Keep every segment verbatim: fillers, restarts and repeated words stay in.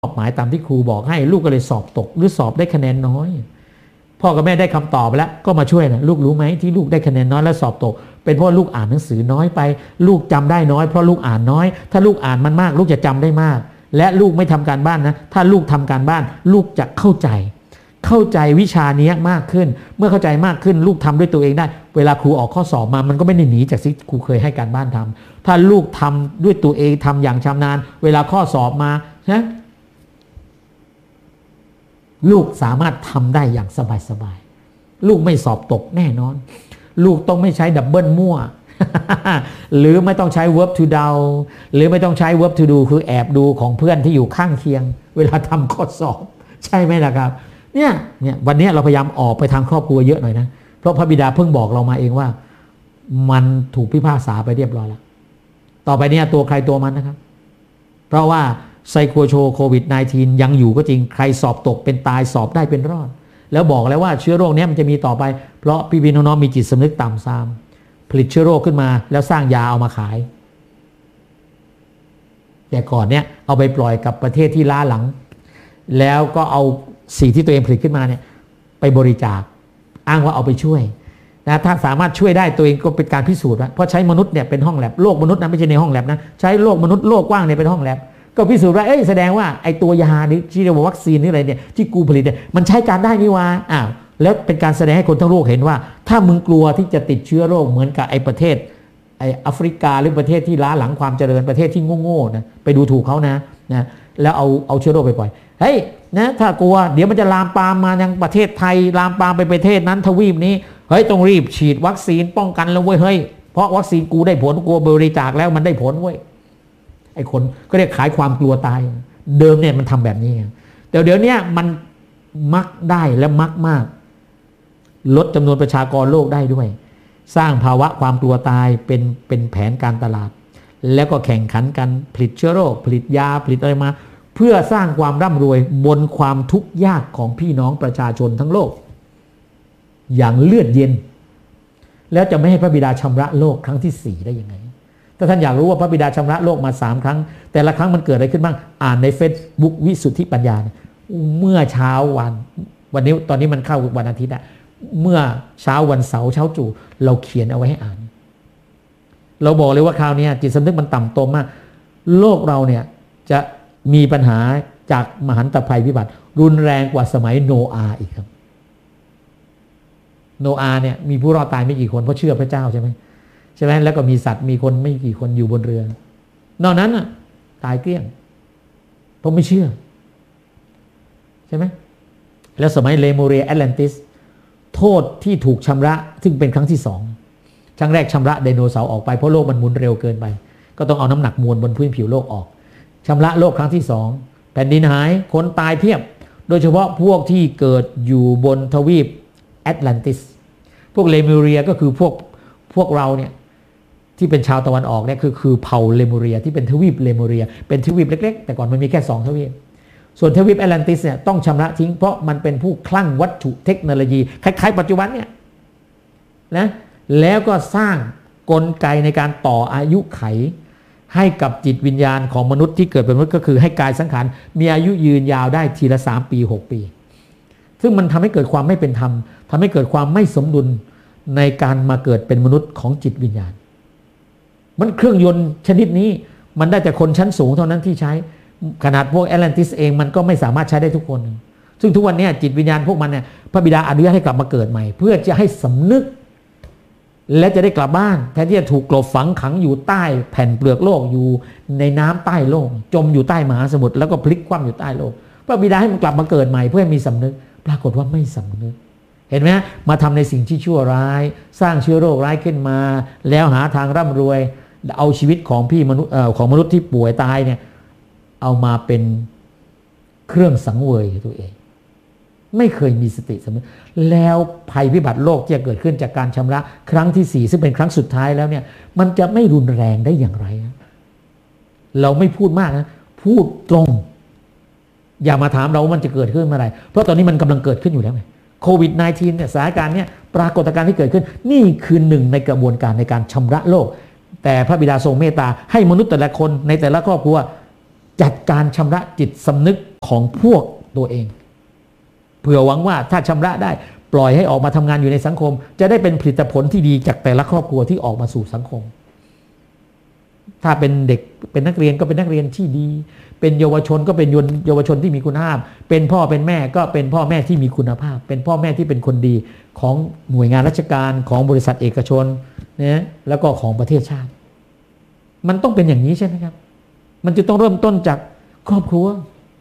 อบหมายตามที่ครูบอกให้ลูกก็เลยสอบตกหรือสอบได้คะแนนน้อยพ่อกับแม่ได้คำตอบไปแล้วก็มาช่วยนะลูกรู้ไหมที่ลูกได้คะแนนน้อยและสอบตกเป็นเพราะลูกอ่านหนังสือน้อยไปลูกจำได้น้อยเพราะลูกอ่านน้อยถ้าลูกอ่านมันมากลูกจะจำได้มากและลูกไม่ทำการบ้านนะถ้าลูกทำการบ้านลูกจะเข้าใจเข้าใจวิชานี้มากขึ้นเมื่อเข้าใจมากขึ้นลูกทำด้วยตัวเองได้เวลาครูออกข้อสอบมามันก็ไม่ได้หนีจากที่ครูเคยให้การบ้านทำถ้าลูกทำด้วยตัวเองทำอย่างชำนาญเวลาข้อสอบมานะลูกสามารถทำได้อย่างสบายๆลูกไม่สอบตกแน่นอนลูกต้องไม่ใช้ดับเบิลมั่ว หรือไม่ต้องใช้ verb to down หรือไม่ต้องใช้ verb to do คือแอบดูของเพื่อนที่อยู่ข้างเคียงเวลาทำข้อสอบใช่ไหมล่ะครับเนี่ยเนี่ยวันนี้เราพยายามออกไปทางครอบครัวเยอะหน่อยนะเพราะพระบิดาเพิ่งบอกเรามาเองว่ามันถูกพิพากษาไปเรียบร้อยแล้วต่อไปเนี่ยตัวใครตัวมันนะครับเพราะว่าไซโคโชโควิด สิบเก้า ยังอยู่ก็จริงใครสอบตกเป็นตายสอบได้เป็นรอดแล้วบอกแล้วว่าเชื้อโรคนี้มันจะมีต่อไปเพราะพี่พี่น้องๆมีจิตสำนึกต่ำซามผลิตเชื้อโรคขึ้นมาแล้วสร้างยาเอามาขายแต่ก่อนเนี่ยเอาไปปล่อยกับประเทศที่ล้าหลังแล้วก็เอาสิ่งที่ตัวเองผลิตขึ้นมาเนี่ยไปบริจาคอ้างว่าเอาไปช่วยนะถ้าสามารถช่วยได้ตัวเองก็เป็นการพิสูจน์ว่าเพราะใช้มนุษย์เนี่ยเป็นห้องแลบโลกมนุษย์นะไม่ใช่ในห้องแลบนะใช้โลกมนุษย์โลกกว้างเนี่ยเป็นห้องแลบก็พิสูจน์ว่าเอ้ยแสดงว่าไอ้ตัวยานี้ที่เรียกว่าวัคซีนนี่อะไรเนี่ยที่กูผลิตเนี่ยมันใช้การได้นี่วะอ้าวแล้วเป็นการแสดงให้คนทั้งโลกเห็นว่าถ้ามึงกลัวที่จะติดเชื้อโรคเหมือนกับไอ้ประเทศไอ้แอฟริกาหรือประเทศที่ล้าหลังความเจริญประเทศที่โง่ๆนะไปดูถูกเขานะนะแล้วเอาเอาเชื้อโรคไปปล่อยเฮ้ยนะถ้ากลัวเดี๋ยวมันจะลามปามมายังประเทศไทยลามปามไปประเทศนั้นทวีปนี้เฮ้ยต้องรีบฉีดวัคซีนป้องกันแล้วเว้ยเฮ้ยเพราะวัคซีนกูได้ผลกูบริจาคแล้วมันได้ผลเว้ยไอ้คนก็เรียกขายความกลัวตายเดิมเนี่ยมันทำแบบนี้แต่เดี๋ยวนี้มันมักได้และมักมากลดจำนวนประชากรโลกได้ด้วยสร้างภาวะความกลัวตายเป็นเป็นแผนการตลาดแล้วก็แข่งขันกันผลิตเชื้อโรคผลิตยาผลิตอะไรมาเพื่อสร้างความร่ำรวยบนความทุกข์ยากของพี่น้องประชาชนทั้งโลกอย่างเลือดเย็นแล้วจะไม่ให้พระบิดาชำระโลกครั้งที่สี่ได้ยังไงถ้าท่านอยากรู้ว่าพระบิดาชำระโลกมาสามครั้งแต่ละครั้งมันเกิดอะไรขึ้นบ้างอ่านใน Facebook วิสุทธิปัญญาเมื่อเช้าวันวันนี้ตอนนี้มันเข้าวันอาทิตย์อะเมื่อเช้าวันเสาร์เช้าจู่เราเขียนเอาไว้ให้อ่านเราบอกเลยว่าคราวนี้จิตสำนึกมันต่ำตมมากโลกเราเนี่ยจะมีปัญหาจากมหันตภัยพิบัติรุนแรงกว่าสมัยโนอาห์อีกครับโนอาห์เนี่ยมีผู้รอดตายไม่กี่คนเพราะเชื่อพระเจ้าใช่ไหมใช่ไหมแล้วก็มีสัตว์มีคนไม่กี่คนอยู่บนเรือนอกนั้นน่ะตายเกลี้ยงเพราะไม่เชื่อใช่ไหมแล้วสมัยเลโมเรียแอตแลนติสโทษที่ถูกชำระซึ่งเป็นครั้งที่สองครั้งแรกชำระไดโนเสาร์ออกไปเพราะโลกมันหมุนเร็วเกินไปก็ต้องเอาน้ำหนักมวลบนพื้นผิวโลกออกชำระโลกครั้งที่สองแผ่นดินหายคนตายเพียบโดยเฉพาะพวกที่เกิดอยู่บนทวีปแอตแลนติสพวกเลมูเรียก็คือพวกพวกเราเนี่ยที่เป็นชาวตะวันออกเนี่ยคือคือเผ่าเลมูเรียที่เป็นทวีปเลมูเรียเป็นทวีปเล็กๆแต่ก่อนมันมีแค่สองทวีปส่วนทวีปแอตแลนติสเนี่ยต้องชำระทิ้งเพราะมันเป็นผู้คลั่งวัตถุเทคโนโลยีคล้ายๆปัจจุบันเนี่ยนะแล้วก็สร้างกลไกในการต่ออายุไขให้กับจิตวิญญาณของมนุษย์ที่เกิดเป็นมนุษย์ก็คือให้กายสังขารมีอายุยืนยาวได้ทีละสามปีหกปีซึ่งมันทำให้เกิดความไม่เป็นธรรมทำให้เกิดความไม่สมดุลในการมาเกิดเป็นมนุษย์ของจิตวิญญาณมันเครื่องยนต์ชนิดนี้มันได้แต่คนชั้นสูงเท่านั้นที่ใช้ขนาดพวกแอตแลนติสเองมันก็ไม่สามารถใช้ได้ทุกคนซึ่งทุกวันนี้จิตวิญญาณพวกมันเนี่ยพระบิดาอนุญาตให้กลับมาเกิดใหม่เพื่อจะให้สำนึกและจะได้กลับบ้านแทนที่จะถูกกลบฝังขังอยู่ใต้แผ่นเปลือกโลกอยู่ในน้ำใต้โลกจมอยู่ใต้มหาสมุทรแล้วก็พลิกคว่ำอยู่ใต้โลกพระบิดาให้มันกลับมาเกิดใหม่เพื่อให้มีสำนึกปรากฏว่าไม่สำนึกเห็นไหมมาทำในสิ่งที่ชั่วร้ายสร้างเชื้อโรคร้ายขึ้นมาแล้วหาทางร่ำรวยเอาชีวิตของพี่มนุษย์ของมนุษย์ที่ป่วยตายเนี่ยเอามาเป็นเครื่องสังเวยตัวเองไม่เคยมีสติสำนึกแล้วภัยพิบัติโลกที่จะเกิดขึ้นจากการชำระครั้งที่สี่ซึ่งเป็นครั้งสุดท้ายแล้วเนี่ยมันจะไม่รุนแรงได้อย่างไรนะเราไม่พูดมากนะพูดตรงอย่ามาถามเราว่ามันจะเกิดขึ้นเมื่อไหร่เพราะตอนนี้มันกำลังเกิดขึ้นอยู่แล้วไงโควิด สิบเก้า เนี่ยสถานการณ์เนี่ยปรากฏการณ์ที่เกิดขึ้นนี่คือหนึ่งในกระบวนการในการชำระโลกแต่พระบิดาทรงเมตตาให้มนุษย์แต่ละคนในแต่ละครอบครัวจัดการชำระจิตสำนึกของพวกตัวเองเผื่อหวังว่าถ้าชำระได้ปล่อยให้ออกมาทำงานอยู่ในสังคมจะได้เป็นผลิตผลที่ดีจากแต่ละครอบครัวที่ออกมาสู่สังคมถ้าเป็นเด็กเป็นนักเรียนก็เป็นนักเรียนที่ดีเป็นเยาวชนก็เป็นเยาวชนที่มีคุณภาพเป็นพ่อเป็นแม่ก็เป็นพ่อแม่ที่มีคุณภาพเป็นพ่อแม่ที่เป็นคนดีของหน่วยงานราชการของบริษัทเอกชนนะแล้วก็ของประเทศชาติมันต้องเป็นอย่างนี้ใช่ไหมครับมันจะต้องเริ่มต้นจากครอบครัว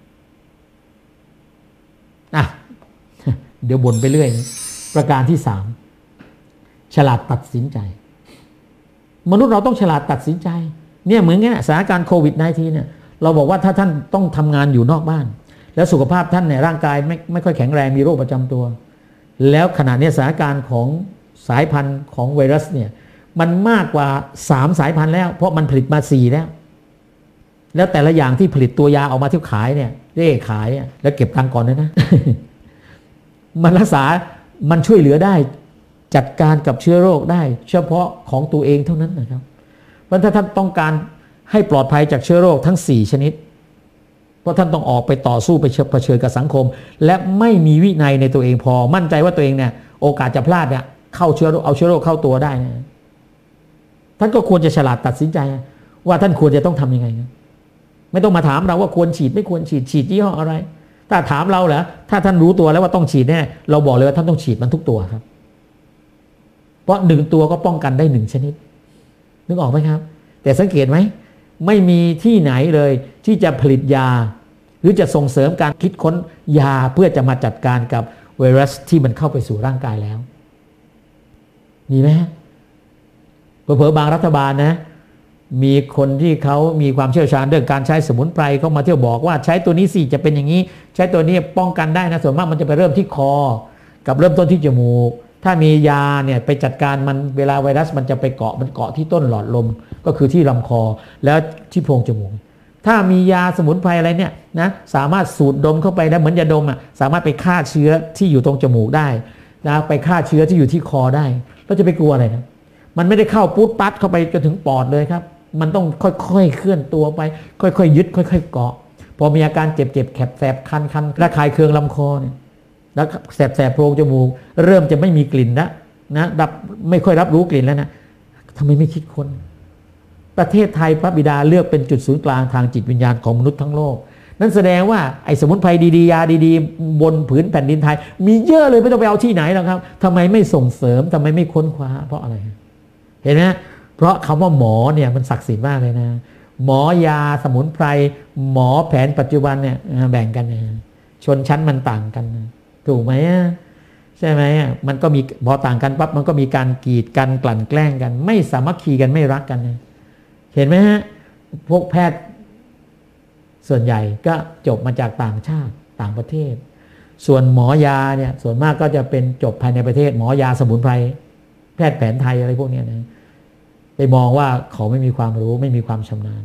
อ่ะเดี๋ยวบ่นไปเรื่อยประการที่สามฉลาดตัดสินใจมนุษย์เราต้องฉลาดตัดสินใจเนี่ยเหมือนกันสถานการณ์โควิด สิบเก้า เนี่ยเราบอกว่าถ้าท่านต้องทำงานอยู่นอกบ้านแล้วสุขภาพท่านเนี่ยร่างกายไม่ไม่ค่อยแข็งแรงมีโรคประจำตัวแล้วขณะนี้สถานการณ์ของสายพันธุ์ของไวรัสเนี่ยมันมากกว่าสามสายพันธุ์แล้วเพราะมันผลิตมาสี่แล้วแล้วแต่ละอย่างที่ผลิตตัวยาออกมาที่ขายเนี่ยเร่ขายแล้วเก็บตังค์ก่อนเลยนะ มันรักษามันช่วยเหลือได้จัดการกับเชื้อโรคได้เฉพาะของตัวเองเท่านั้นนะครับเพราะถ้าท่านต้องการให้ปลอดภัยจากเชื้อโรคทั้งสี่ชนิดเพราะท่านต้องออกไปต่อสู้ไปเผชิญกับสังคมและไม่มีวินัยในตัวเองพอมั่นใจว่าตัวเองเนี่ยโอกาสจะพลาดเนี่ยเข้าเชื้อโรคเอาเชื้อโรคเข้าตัวได้นะท่านก็ควรจะฉลาดตัดสินใจว่าท่านควรจะต้องทำยังไงไม่ต้องมาถามเราว่าควรฉีดไม่ควรฉีดฉีดยี่ห้ออะไรถ้าถามเราเหรอถ้าท่านรู้ตัวแล้วว่าต้องฉีดแน่เราบอกเลยว่าท่านต้องฉีดมันทุกตัวครับเพราะหนึ่งตัวก็ป้องกันได้หนึ่งชนิดนึกออกไหมครับแต่สังเกตไหมไม่มีที่ไหนเลยที่จะผลิตยาหรือจะส่งเสริมการคิดค้นยาเพื่อจะมาจัดการกับไวรัสที่มันเข้าไปสู่ร่างกายแล้วมีไหมเผลอๆบางรัฐบาลนะมีคนที่เขามีความเชี่ยวชาญเรื่องการใช้สมุนไพรเขามาเที่ยวบอกว่าใช้ตัวนี้สิจะเป็นอย่างนี้ใช้ตัวนี้ป้องกันได้นะส่วนมากมันจะไปเริ่มที่คอกับเริ่มต้นที่จมูกถ้ามียาเนี่ยไปจัดการมันเวลาไวรัสมันจะไปเกาะมันเกาะที่ต้นหลอดลมก็คือที่ลำคอแล้วที่โพรงจมูกถ้ามียาสมุนไพรอะไรเนี่ยนะสามารถสูดดมเข้าไปได้เหมือนยาดมอ่ะสามารถไปฆ่าเชื้อที่อยู่ตรงจมูกได้นะไปฆ่าเชื้อที่อยู่ที่คอได้เราจะไปกลัวอะไรนะมันไม่ได้เข้าปุ๊บปั๊ดเข้าไปจนถึงปอดเลยครับมันต้องค่อยๆเคลื่อนตัวไปค่อยๆยึดค่อยๆเกาะพอมีอาการเจ็บๆแสบๆคันๆระคายเคืองลำคอเนี่ยแล้วแสบๆโพรงจมูกเริ่มจะไม่มีกลิ่นแล้วนะดับไม่ค่อยรับรู้กลิ่นแล้วนะทำไมไม่คิดค้นประเทศไทยพระบิดาเลือกเป็นจุดศูนย์กลางทางจิตวิญญาณของมนุษย์ทั้งโลกนั่นแสดงว่าไอ้สมุนไพรดีๆยาดีๆบนผืนแผ่นดินไทยมีเยอะเลยไม่ต้องไปเอาที่ไหนหรอกครับทำไมไม่ส่งเสริมทำไมไม่ค้นคว้าเพราะอะไรเห็นไหมเพราะคำว่าหมอเนี่ยมันศักดิ์สิทธิ์มากเลยนะหมอยาสมุนไพรหมอแผนปัจจุบันเนี่ยแบ่งกันนะชนชั้นมันต่างกันนะถูกไหมใช่ไหมมันก็มีพอต่างกันปั๊บมันก็มีการกีดกันกลั่นแกล้งกันไม่สามัคคีกันไม่รักกันนะเห็นไหมฮะพวกแพทย์ส่วนใหญ่ก็จบมาจากต่างชาติต่างประเทศส่วนหมอยาเนี่ยส่วนมากก็จะเป็นจบภายในประเทศหมอยาสมุนไพรแพทย์แผนไทยอะไรพวกนี้นะไปมองว่าเขาไม่มีความรู้ไม่มีความชำนาญ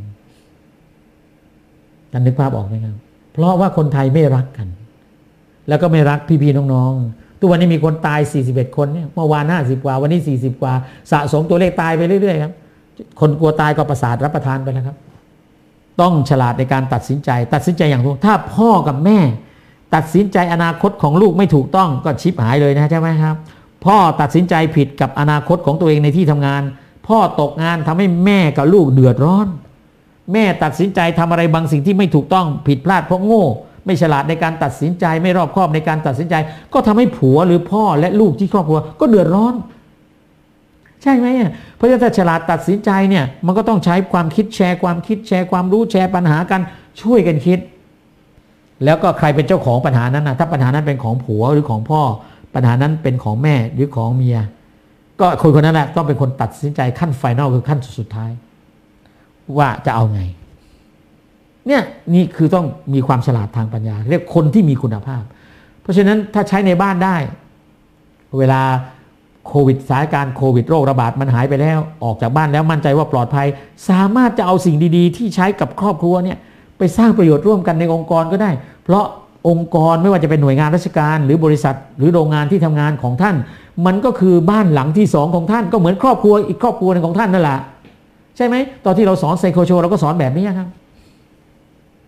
กันนึกภาพออกไหมครับเพราะว่าคนไทยไม่รักกันแล้วก็ไม่รักพี่ๆน้องๆทุกวันนี้มีคนตายสี่สิบเอ็ดคนเนี่ยเมื่อวานห้าสิบกว่าวันนี้สี่สิบกว่าสะสมตัวเลขตายไปเรื่อยๆครับคนกลัวตายก็ประสาทรับประทานไปแล้วครับต้องฉลาดในการตัดสินใจตัดสินใจอย่างถูกถ้าพ่อกับแม่ตัดสินใจอนาคตของลูกไม่ถูกต้องก็ชิบหายเลยนะใช่ไหมครับพ่อตัดสินใจผิดกับอนาคตของตัวเองในที่ทำงานพ่อตกงานทำให้แม่กับลูกเดือดร้อนแม่ตัดสินใจทำอะไรบางสิ่งที่ไม่ถูกต้องผิดพลาดเพราะโง่ไม่ฉลาดในการตัดสินใจไม่รอบคอบในการตัดสินใจก็ทำให้ผัวหรือพ่อและลูกที่ครอบครัวก็เดือดร้อนใช่ไหมเพราะฉะนั้นถ้าฉลาดตัดสินใจเนี่ยมันก็ต้องใช้ความคิดแชร์ความคิดแชร์ความรู้แชร์ปัญหากันช่วยกันคิดแล้วก็ใครเป็นเจ้าของปัญหานั้นนะถ้าปัญหานั้นเป็นของผัวหรือของพ่อปัญหานั้นเป็นของแม่หรือของเมียก็คนคนนั้นแหละต้องเป็นคนตัดสินใจขั้นไฟนอลคือขั้นสุดท้ายว่าจะเอาไงเนี่ยนี่คือต้องมีความฉลาดทางปัญญาเรียกคนที่มีคุณภาพเพราะฉะนั้นถ้าใช้ในบ้านได้เวลาโควิดสถานการณ์โควิดโรคระบาดมันหายไปแล้วออกจากบ้านแล้วมั่นใจว่าปลอดภัยสามารถจะเอาสิ่งดีๆที่ใช้กับครอบครัวเนี่ยไปสร้างประโยชน์ร่วมกันในองค์กรก็ได้เพราะองค์กรไม่ว่าจะเป็นหน่วยงานราชการหรือบริษัทหรือโรงงานที่ทำงานของท่านมันก็คือบ้านหลังที่สองของท่านก็เหมือนครอบครัวอีกครอบครัวหนึ่งของท่านนั่นแหละใช่ไหมตอนที่เราสอนไซโคโชเราก็สอนแบบนี้ครับ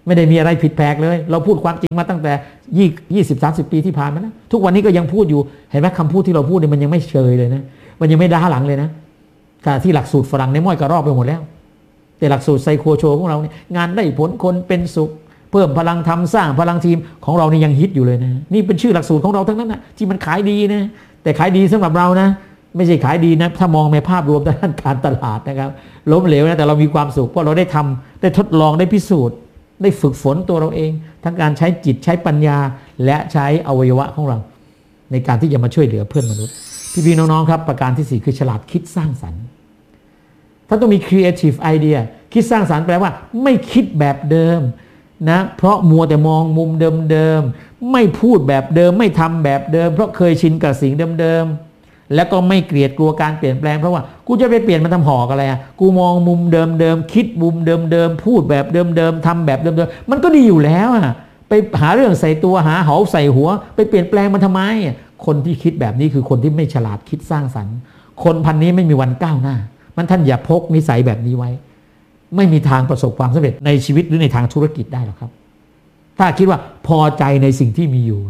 ไม่ได้มีอะไรผิดแปลกเลยเราพูดความจริงมาตั้งแต่ยี่สิบ สามสิบปีที่ผ่านมานะทุกวันนี้ก็ยังพูดอยู่เห็นไหมคำพูดที่เราพูดเนี่ยมันยังไม่เชยเลยนะมันยังไม่ด้าหลังเลยนะการที่หลักสูตรฝรั่งในม้อยกระรอกไปหมดแล้วแต่หลักสูตรไซโคโชของเราเนี่ยงานได้ผลคนเป็นสุขเพิ่มพลังทำสร้างพลังทีมของเรานี่ยังฮิตอยู่เลยนะนี่เป็นชื่อหลักสูตรของเราทั้งนั้นนะที่มันขายดีนะแต่ขายดีสำหรับเรานะไม่ใช่ขายดีนะถ้ามองในภาพรวมด้านการตลาดนะครับล้มเหลวนะแต่เรามีความสุขเพราะเราได้ทำได้ทดลองได้พิสูจน์ได้ฝึกฝนตัวเราเองทั้งการใช้จิตใช้ปัญญาและใช้อวัยวะของเราในการที่จะมาช่วยเหลือเพื่อนมนุษย์พี่ๆน้องๆครับประการที่สี่คือฉลาดคิดสร้างสรรค์ท่านต้องมี creative idea คิดสร้างสรรค์แปลว่าไม่คิดแบบเดิมนะเพราะมัวแต่มองมุมเดิมๆไม่พูดแบบเดิมไม่ทำแบบเดิมเพราะเคยชินกับสิ่งเดิมๆแล้วก็ไม่เกลียดกลัวการเปลี่ยนแปลงเพราะว่ากูจะไปเปลี่ยนมันทำหอกอะไรอ่ะกูมองมุมเดิมๆคิดมุมเดิมๆพูดแบบเดิมๆทำแบบเดิมๆมันก็ดีอยู่แล้วอ่ะไปหาเรื่องใส่ตัวหาเหาใส่หัวไปเปลี่ยนแปลงมันทำไมคนที่คิดแบบนี้คือคนที่ไม่ฉลาดคิดสร้างสรรค์คนพันนี้ไม่มีวันก้าวหน้ามันท่านอย่าพกนิสัยแบบนี้ไว้ไม่มีทางประสบความสำเร็จในชีวิตหรือในทางธุรกิจได้หรอกครับถ้าคิดว่าพอใจในสิ่งที่มีอยู่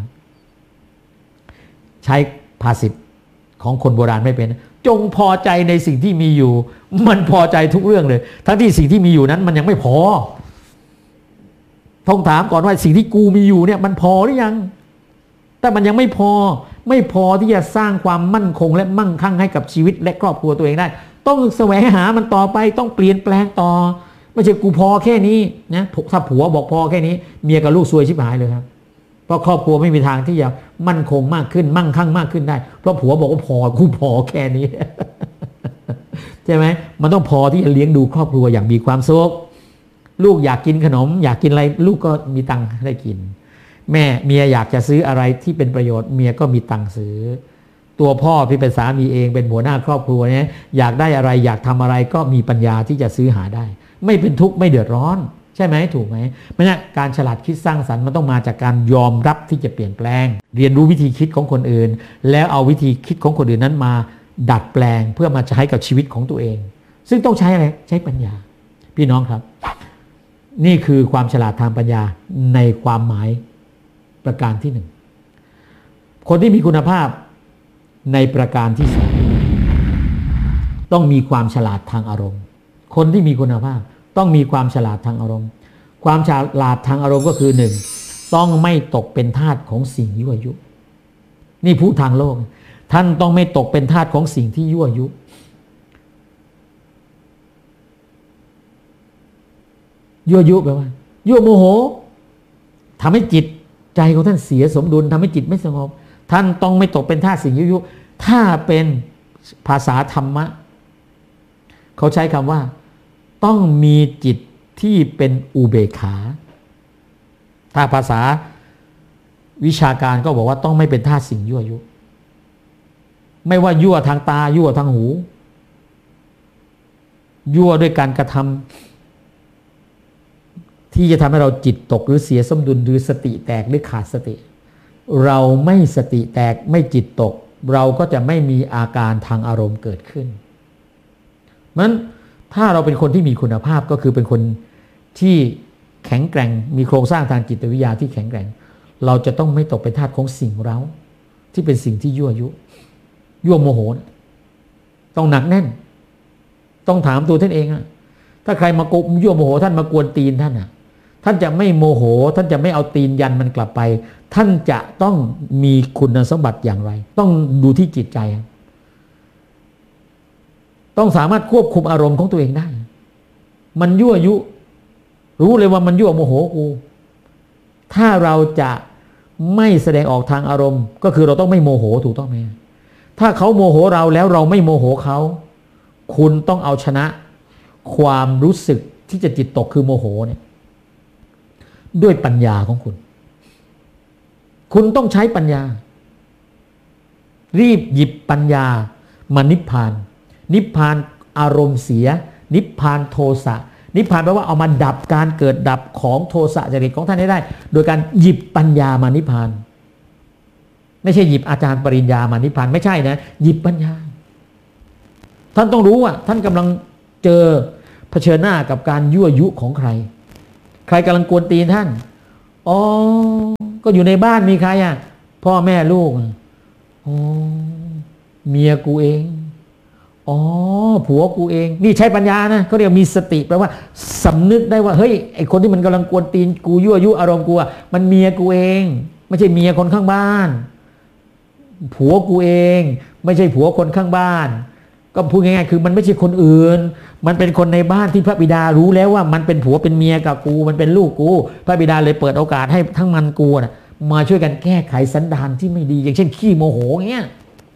ใช้ภาษิตของคนโบราณไม่เป็นจงพอใจในสิ่งที่มีอยู่มันพอใจทุกเรื่องเลยทั้งที่สิ่งที่มีอยู่นั้นมันยังไม่พอต้องถามก่อนว่าสิ่งที่กูมีอยู่เนี่ยมันพอหรือยังแต่มันยังไม่พอไม่พอที่จะสร้างความมั่นคงและมั่งคั่งให้กับชีวิตและครอบครัวตัวเองได้ต้องแสวงหามันต่อไปต้องเปลี่ยนแปลงต่อไม่ใช่กูพอแค่นี้นะถ้าผัวบอกพอแค่นี้เมียกับลูกซวยชิบหายเลยครับเพราะครอบครัวไม่มีทางที่จะมั่นคงมากขึ้นมั่งคั่งมากขึ้นได้เพราะผัวบอกว่าพอกูพอแค่นี้ ใช่ไหมมันต้องพอที่จะเลี้ยงดูครอบครัวอย่างมีความสุขลูกอยากกินขนมอยากกินอะไรลูกก็มีตังค์ได้กินแม่เมียอยากจะซื้ออะไรที่เป็นประโยชน์เมียก็มีตังค์ซื้อตัวพ่อที่เป็นสามีเองเป็นหัวหน้าครอบครัวเนี่ยอยากได้อะไรอยากทำอะไรก็มีปัญญาที่จะซื้อหาได้ไม่เป็นทุกข์ไม่เดือดร้อนใช่ไหมถูกไหมเพราะฉะนั้นการฉลาดคิดสร้างสรรค์มันต้องมาจากการยอมรับที่จะเปลี่ยนแปลงเรียนรู้วิธีคิดของคนอื่นแล้วเอาวิธีคิดของคนอื่นนั้นมาดัดแปลงเพื่อมาใช้กับชีวิตของตัวเองซึ่งต้องใช้อะไรใช้ปัญญาพี่น้องครับนี่คือความฉลาดทางปัญญาในความหมายประการที่หนึ่งคนที่มีคุณภาพในประการที่สองต้องมีความฉลาดทางอารมณ์คนที่มีคุณภาพต้องมีความฉลาดทางอารมณ์ความฉลาดทางอารมณ์ก็คือหนึ่งต้องไม่ตกเป็นทาสของสิ่งยั่วยุนี่พูดทางโลกท่านต้องไม่ตกเป็นทาสของสิ่งที่ยั่วยุยั่วยุแปลว่ายั่วโมโหทำให้จิตใจของท่านเสียสมดุลทำให้จิตไม่สงบท่านต้องไม่ตกเป็นทาสสิ่งยั่วยุถ้าเป็นภาษาธรรมะเขาใช้คำว่าต้องมีจิตที่เป็นอุเบกขาถ้าภาษาวิชาการก็บอกว่าต้องไม่เป็นทาสสิ่งยั่วยุไม่ว่ายั่วทางตายั่วทางหูยั่วด้วยการกระทำที่จะทำให้เราจิตตกหรือเสียสมดุลหรือสติแตกหรือขาดสติเราไม่สติแตกไม่จิตตกเราก็จะไม่มีอาการทางอารมณ์เกิดขึ้นนั้นถ้าเราเป็นคนที่มีคุณภาพก็คือเป็นคนที่แข็งแกร่งมีโครงสร้างทางจิตวิทยาที่แข็งแกร่งเราจะต้องไม่ตกเป็นทาสของสิ่งเร้าที่เป็นสิ่งที่ยั่วยุยั่วโมโหต้องหนักแน่นต้องถามตัวท่านเองอะถ้าใครมากบยั่วโมโหท่านมากวนตีนท่านอะท่านจะไม่โมโหท่านจะไม่เอาตีนยันมันกลับไปท่านจะต้องมีคุณสมบัติอย่างไรต้องดูที่จิตใจต้องสามารถควบคุมอารมณ์ของตัวเองได้มันยั่วยุรู้เลยว่ามันยั่วโมโหกูถ้าเราจะไม่แสดงออกทางอารมณ์ก็คือเราต้องไม่โมโหถูกต้องไหมถ้าเขาโมโหเราแล้วเราไม่โมโหเขาคุณต้องเอาชนะความรู้สึกที่จะจิตตกคือโมโหเนี่ยด้วยปัญญาของคุณคุณต้องใช้ปัญญารีบหยิบปัญญามานิพพานนิพพานอารมณ์เสียนิพพานโทสะนิพพานแปลว่าเอามาดับการเกิดดับของโทสะจริตของท่านให้ได้โดยการหยิบปัญญามานิพพานไม่ใช่หยิบอาจารย์ปริญญามานิพพานไม่ใช่นะหยิบปัญญาท่านต้องรู้ว่าท่านกำลังเจอเผชิญหน้ากับการยั่วยุของใครใครกำลังกวนตีนท่านอ๋อก็อยู่ในบ้านมีใครอ่ะพ่อแม่ลูกอ๋อเมียกูเองอ๋อผัวกูเองนี่ใช้ปัญญานะเขาเรียกมีสติแปลว่าสำนึกได้ว่าเฮ้ยไอคนที่มันกำลังกวนตีนกูยั่วยุอารมณ์กูอ่ะมันเมียกูเองไม่ใช่เมียคนข้างบ้านผัวกูเองไม่ใช่ผัวคนข้างบ้านก็พูดง่ายๆคือมันไม่ใช่คนอื่นมันเป็นคนในบ้านที่พระบิดารู้แล้วว่ามันเป็นผัวเป็นเมียกับกูมันเป็นลูกกูพระบิดาเลยเปิดโอกาสให้ทั้งมันกูน่ะมาช่วยกันแก้ไขสันดานที่ไม่ดีอย่างเช่นขี้โมโหเงี้ย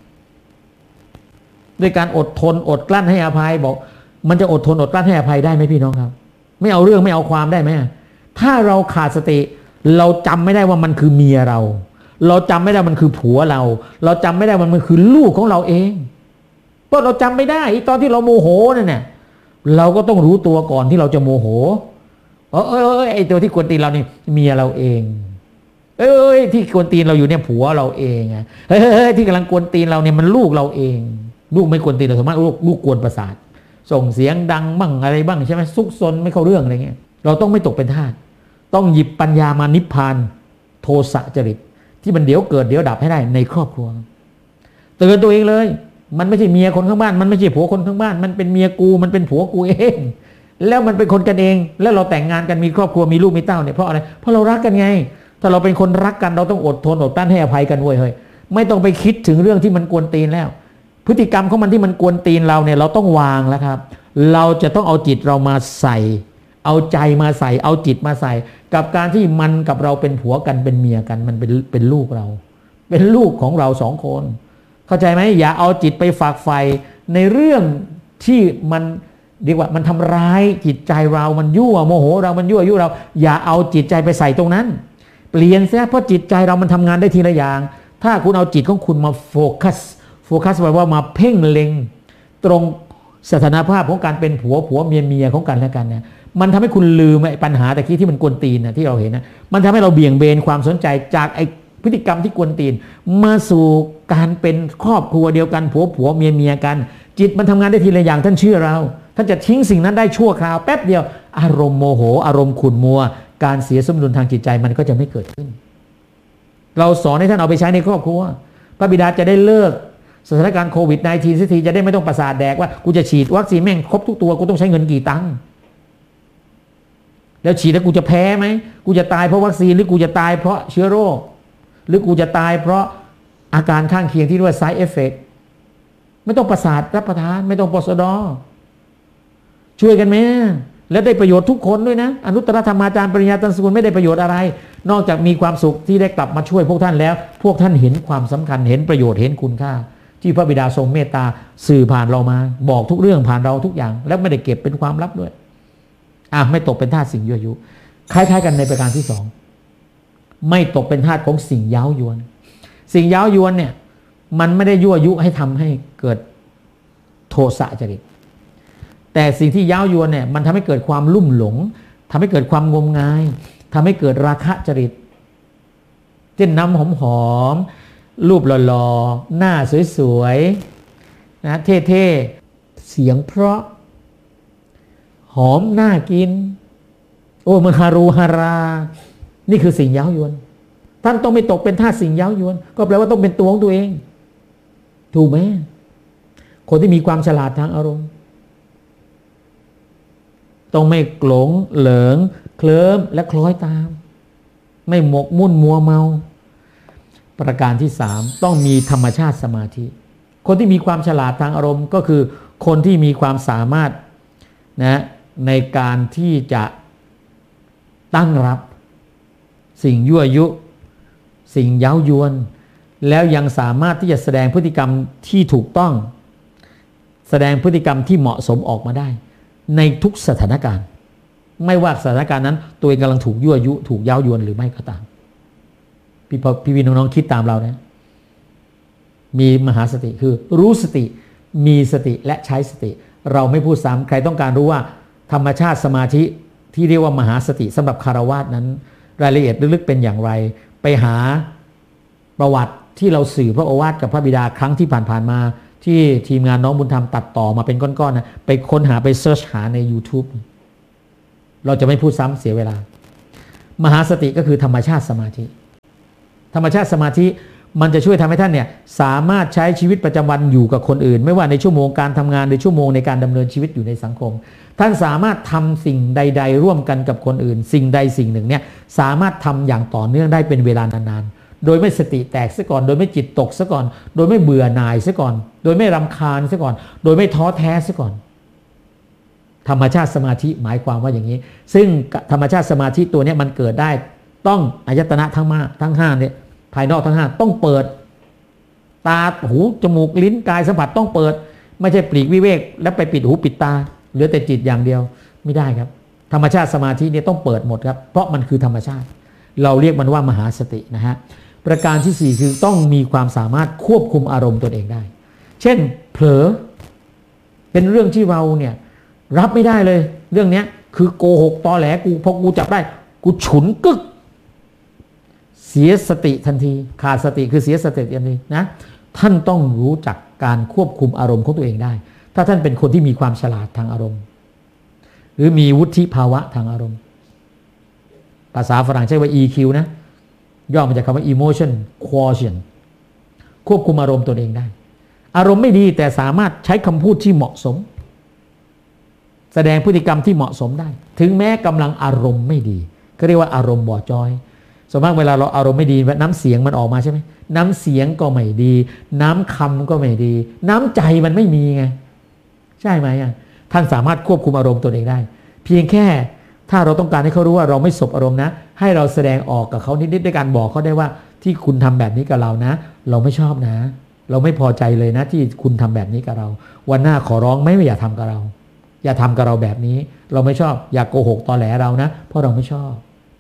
ด้วยการอดทนอดกลั้นให้อภัยบอกมันจะอดทนอดกลั้นให้อภัยได้ไหมพี่น้องครับไม่เอาเรื่องไม่เอาความได้ไหมถ้าเราขาดสติเราจำไม่ได้ว่ามันคือเมียเราเราจำไม่ได้มันคือผัวเราเราจำไม่ได้ว่ามันคือลูกของเราเองเพราะเราจำไม่ได้ตอนที่เราโมโหนั่นน่ะเราก็ต้องรู้ตัวก่อนที่เราจะโมโหเออเออไอตัวที่กวนตีนเรานี่เมียเราเองเอ้ยที่กวนตีนเราอยู่เนี่ยผัวเราเองไงเฮ้ยที่กำลังกวนตีนเราเนี่ยมันลูกเราเองลูกไม่กวนตีนเราสมมติลูกลูกกวนประสาทส่งเสียงดังบ้างอะไรบ้างใช่ไหมซุกซนไม่เข้าเรื่องอะไรเงี้ยเราต้องไม่ตกเป็นทาสต้องหยิบปัญญามานิพพานโทสะจริตที่มันเดี๋ยวเกิดเดี๋ยวดับให้ได้ในครอบครัวเตือนตัวเองเลยมันไม่ใช่เมียคนข้างบ้านมันไม่ใช่ผัวคนข้างบ้านมันเป็นเมียกูมันเป็นผัวกูเองแล้วมันเป็นคนกันเองแล้วเราแต่งงานกันมีครอบครัวมีลูกมีเต้าเนี่ยเพราะอะไรเพราะเรารักกันไงถ้าเราเป็นคนรักกันเราต้องอดทนอดกลั้นให้อภัยกันเว้ยเฮ้ยไม่ต้องไปคิดถึงเรื่องที่มันกวนตีนแล้วพฤติกรรมของมันที่มันกวนตีนเราเนี่ยเราต้องวางแล้วครับเราจะต้องเอาจิตเรามาใส่เอาใจมาใส่เอาจิตมาใส่กับการที่มันกับเราเป็นผัวกันเป็นเมียกันมันเป็นเป็นลูกเราเป็นลูกของเราสองคนเข้าใจไหมอย่าเอาจิตไปฝากไฟในเรื่องที่มันเรียกว่ามันทำร้ายจิตใจเรามันยั่วโมโหเรามันยั่วยุเราอย่าเอาจิตใจไปใส่ตรงนั้นเปลี่ยนเสียเพราะจิตใจเรามันทำงานได้ทีละอย่างถ้าคุณเอาจิตของคุณมาโฟกัสโฟกัสแปลว่ามาเพ่งเล็งตรงสถานภาพของการเป็นผัวผัวเมียเมียของกันและกันเนี่ยมันทำให้คุณลืมไอ้ปัญหาตะกี้ที่มันกวนตีนนะที่เราเห็นนะมันทำให้เราเบี่ยงเบนความสนใจจากไอ้พฤติกรรมที่กวนตีนมาสู่การเป็นครอบครัวเดียวกันผัวผัวเมียเมียกันจิตมันทำงานได้ทีละอย่างท่านเชื่อเราท่านจะทิ้งสิ่งนั้นได้ชั่วคราวแป๊บเดียวอารมณ์โมโหอารมณ์ขุ่นมัวการเสียสมดุลทางจิตใจมันก็จะไม่เกิดขึ้นเราสอนให้ท่านเอาไปใช้ในครอบครัวพระบิดาจะได้เลิกสถานการณ์โควิด สิบเก้า สักทีจะได้ไม่ต้องประสาทแดกว่ากูจะฉีดวัคซีนแม่งครบทุกตัวกูต้องใช้เงินกี่ตังค์แล้วฉีดแล้วกูจะแพ้ไหมกูจะตายเพราะวัคซีนหรือกูจะตายเพราะเชื้อโรคหรือกูจะตายเพราะอาการข้างเคียงที่เรียกว่า side effect ไม่ต้องประสาทรับประทานไม่ต้องปสดช่วยกันไหมแล้วได้ประโยชน์ทุกคนด้วยนะอนุตตรธรรมาจารย์ปริญญาตรสกุลไม่ได้ประโยชน์อะไรนอกจากมีความสุขที่ได้กลับมาช่วยพวกท่านแล้วพวกท่านเห็นความสำคัญเห็นประโยชน์เห็นคุณค่าที่พระบิดาทรงเมตตาสื่อผ่านเรามาบอกทุกเรื่องผ่านเราทุกอย่างแล้วไม่ได้เก็บเป็นความลับด้วยอ่ะไม่ตกเป็นทาสสิ่งยั่วยุคล้ายๆกันในประการที่สองไม่ตกเป็นทาสของสิ่งเย้ายวนสิ่งเย้ายวนเนี่ยมันไม่ได้ยั่วยุให้ทำให้เกิดโทสะจริตแต่สิ่งที่เย้ายวนเนี่ยมันทำให้เกิดความลุ่มหลงทำให้เกิดความงมงายทำให้เกิดราคะจริตเช่นน้ำหอมๆรูปหล่อๆหน้าสวยๆนะเท่ๆเสียงเพราะหอมน่ากินโอ้มันฮารูฮารานี่คือสิ่งเย้ายวนท่านต้องไม่ตกเป็นทาสสิ่งเย้ายวนก็แปลว่าต้องเป็นตัวของตัวเองถูกไหมคนที่มีความฉลาดทางอารมณ์ต้องไม่หลงเหลิงเคลิ้มและคล้อยตามไม่หมกมุ่นมัวเมาประการที่สามต้องมีธรรมชาติสมาธิคนที่มีความฉลาดทางอารมณ์ก็คือคนที่มีความสามารถนะในการที่จะตั้งรับสิ่งยั่วยุสิ่งเย้ายวนแล้วยังสามารถที่จะแสดงพฤติกรรมที่ถูกต้องแสดงพฤติกรรมที่เหมาะสมออกมาได้ในทุกสถานการณ์ไม่ว่าสถานการณ์นั้นตัวเองกำลังถูกยั่วยุถูกเย้ายวนหรือไม่ก็ตามพี่พี่พี่น้องๆคิดตามเรานะมีมหาสติคือรู้สติมีสติและใช้สติเราไม่พูดซ้ำใครต้องการรู้ว่าธรรมชาติสมาธิที่เรียกว่ามหาสติสำหรับคฤหัสถ์นั้นรายละเอียดลึกๆเป็นอย่างไรไปหาประวัติที่เราสื่อพระโอวาทกับพระบิดาครั้งที่ผ่านๆมาที่ทีมงานน้องบุญธรรมตัดต่อมาเป็นก้อนๆนะไปค้นหาไปเสิร์ชหาใน YouTube เราจะไม่พูดซ้ำเสียเวลามหาสติก็คือธรรมชาติสมาธิธรรมชาติสมาธิมันจะช่วยทำให้ท่านเนี่ยสามารถใช้ชีวิตประจำวันอยู่กับคนอื่นไม่ว่าในชั่วโมงการทำงานหรือชั่วโมงในการดำเนินชีวิตอยู่ในสังคมท่านสามารถทำสิ่งใดๆร่วมกันกับคนอื่นสิ่งใดสิ่งหนึ่งเนี่ยสามารถทำอย่างต่อเนื่องได้เป็นเวลานานๆโดยไม่สติแตกซะก่อนโดยไม่จิตตกซะก่อนโดยไม่เบื่อหน่ายซะก่อนโดยไม่รำคาญซะก่อนโดยไม่ท้อแท้ซะก่อนธรรมชาติสมาธิหมายความว่าอย่างนี้ซึ่งธรรมชาติสมาธิตัวนี้มันเกิดได้ต้องอายตนะทั้งห้าทั้งห้าเนี่ยภายนอกทั้งห้าต้องเปิดตาหูจมูกลิ้นกายสัมผัสต้องเปิดไม่ใช่ปลีกวิเวกแล้วไปปิดหูปิดตาเหลือแต่จิตอย่างเดียวไม่ได้ครับธรรมชาติสมาธิเนี่ยต้องเปิดหมดครับเพราะมันคือธรรมชาติเราเรียกมันว่ามหาสตินะฮะประการที่สี่คือต้องมีความสามารถควบคุมอารมณ์ตนเองได้เช่นเผลอเป็นเรื่องที่เราเนี่ยรับไม่ได้เลยเรื่องนี้คือโกหกตอแหลกูพอกูจับได้กูฉุนกึกเสียสติทันทีขาดสติคือเสียสติทันทีนะท่านต้องรู้จักการควบคุมอารมณ์ของตัวเองได้ถ้าท่านเป็นคนที่มีความฉลาดทางอารมณ์หรือมีวุฒิภาวะทางอารมณ์ภาษาฝรั่งใช้ว่า อี คิว นะย่อมาจากคำว่า emotion quotient ควบคุมอารมณ์ตัวเองได้อารมณ์ไม่ดีแต่สามารถใช้คำพูดที่เหมาะสมแสดงพฤติกรรมที่เหมาะสมได้ถึงแม้กำลังอารมณ์ไม่ดีก็เรียกว่าอารมณ์บ่อจอยส่วนมากเวลาเราอารมณ์ไม่ดีน้ำเสียงมันออกมาใช่ไหมน้ำเสียงก็ไม่ดีน้ำคำก็ไม่ดีน้ำใจมันไม่มีไงใช่ไหมอ่ะท่านสามารถควบคุมอารมณ์ตัวเองได้เพียงแค่ถ้าเราต้องการให้เขารู้ว่าเราไม่สบอารมณ์นะให้เราแสดงออกกับเขานิดๆด้วยการบอกเขาได้ว่าที่คุณทำแบบนี้กับเรานะเราไม่ชอบนะเราไม่พอใจเลยนะที่คุณทำแบบนี้กับเราวันหน้าขอร้องไม่อย่าทำกับเราอย่าทำกับเราแบบนี้เราไม่ชอบอย่าโกหกตอแหลเรานะเพราะเราไม่ชอบ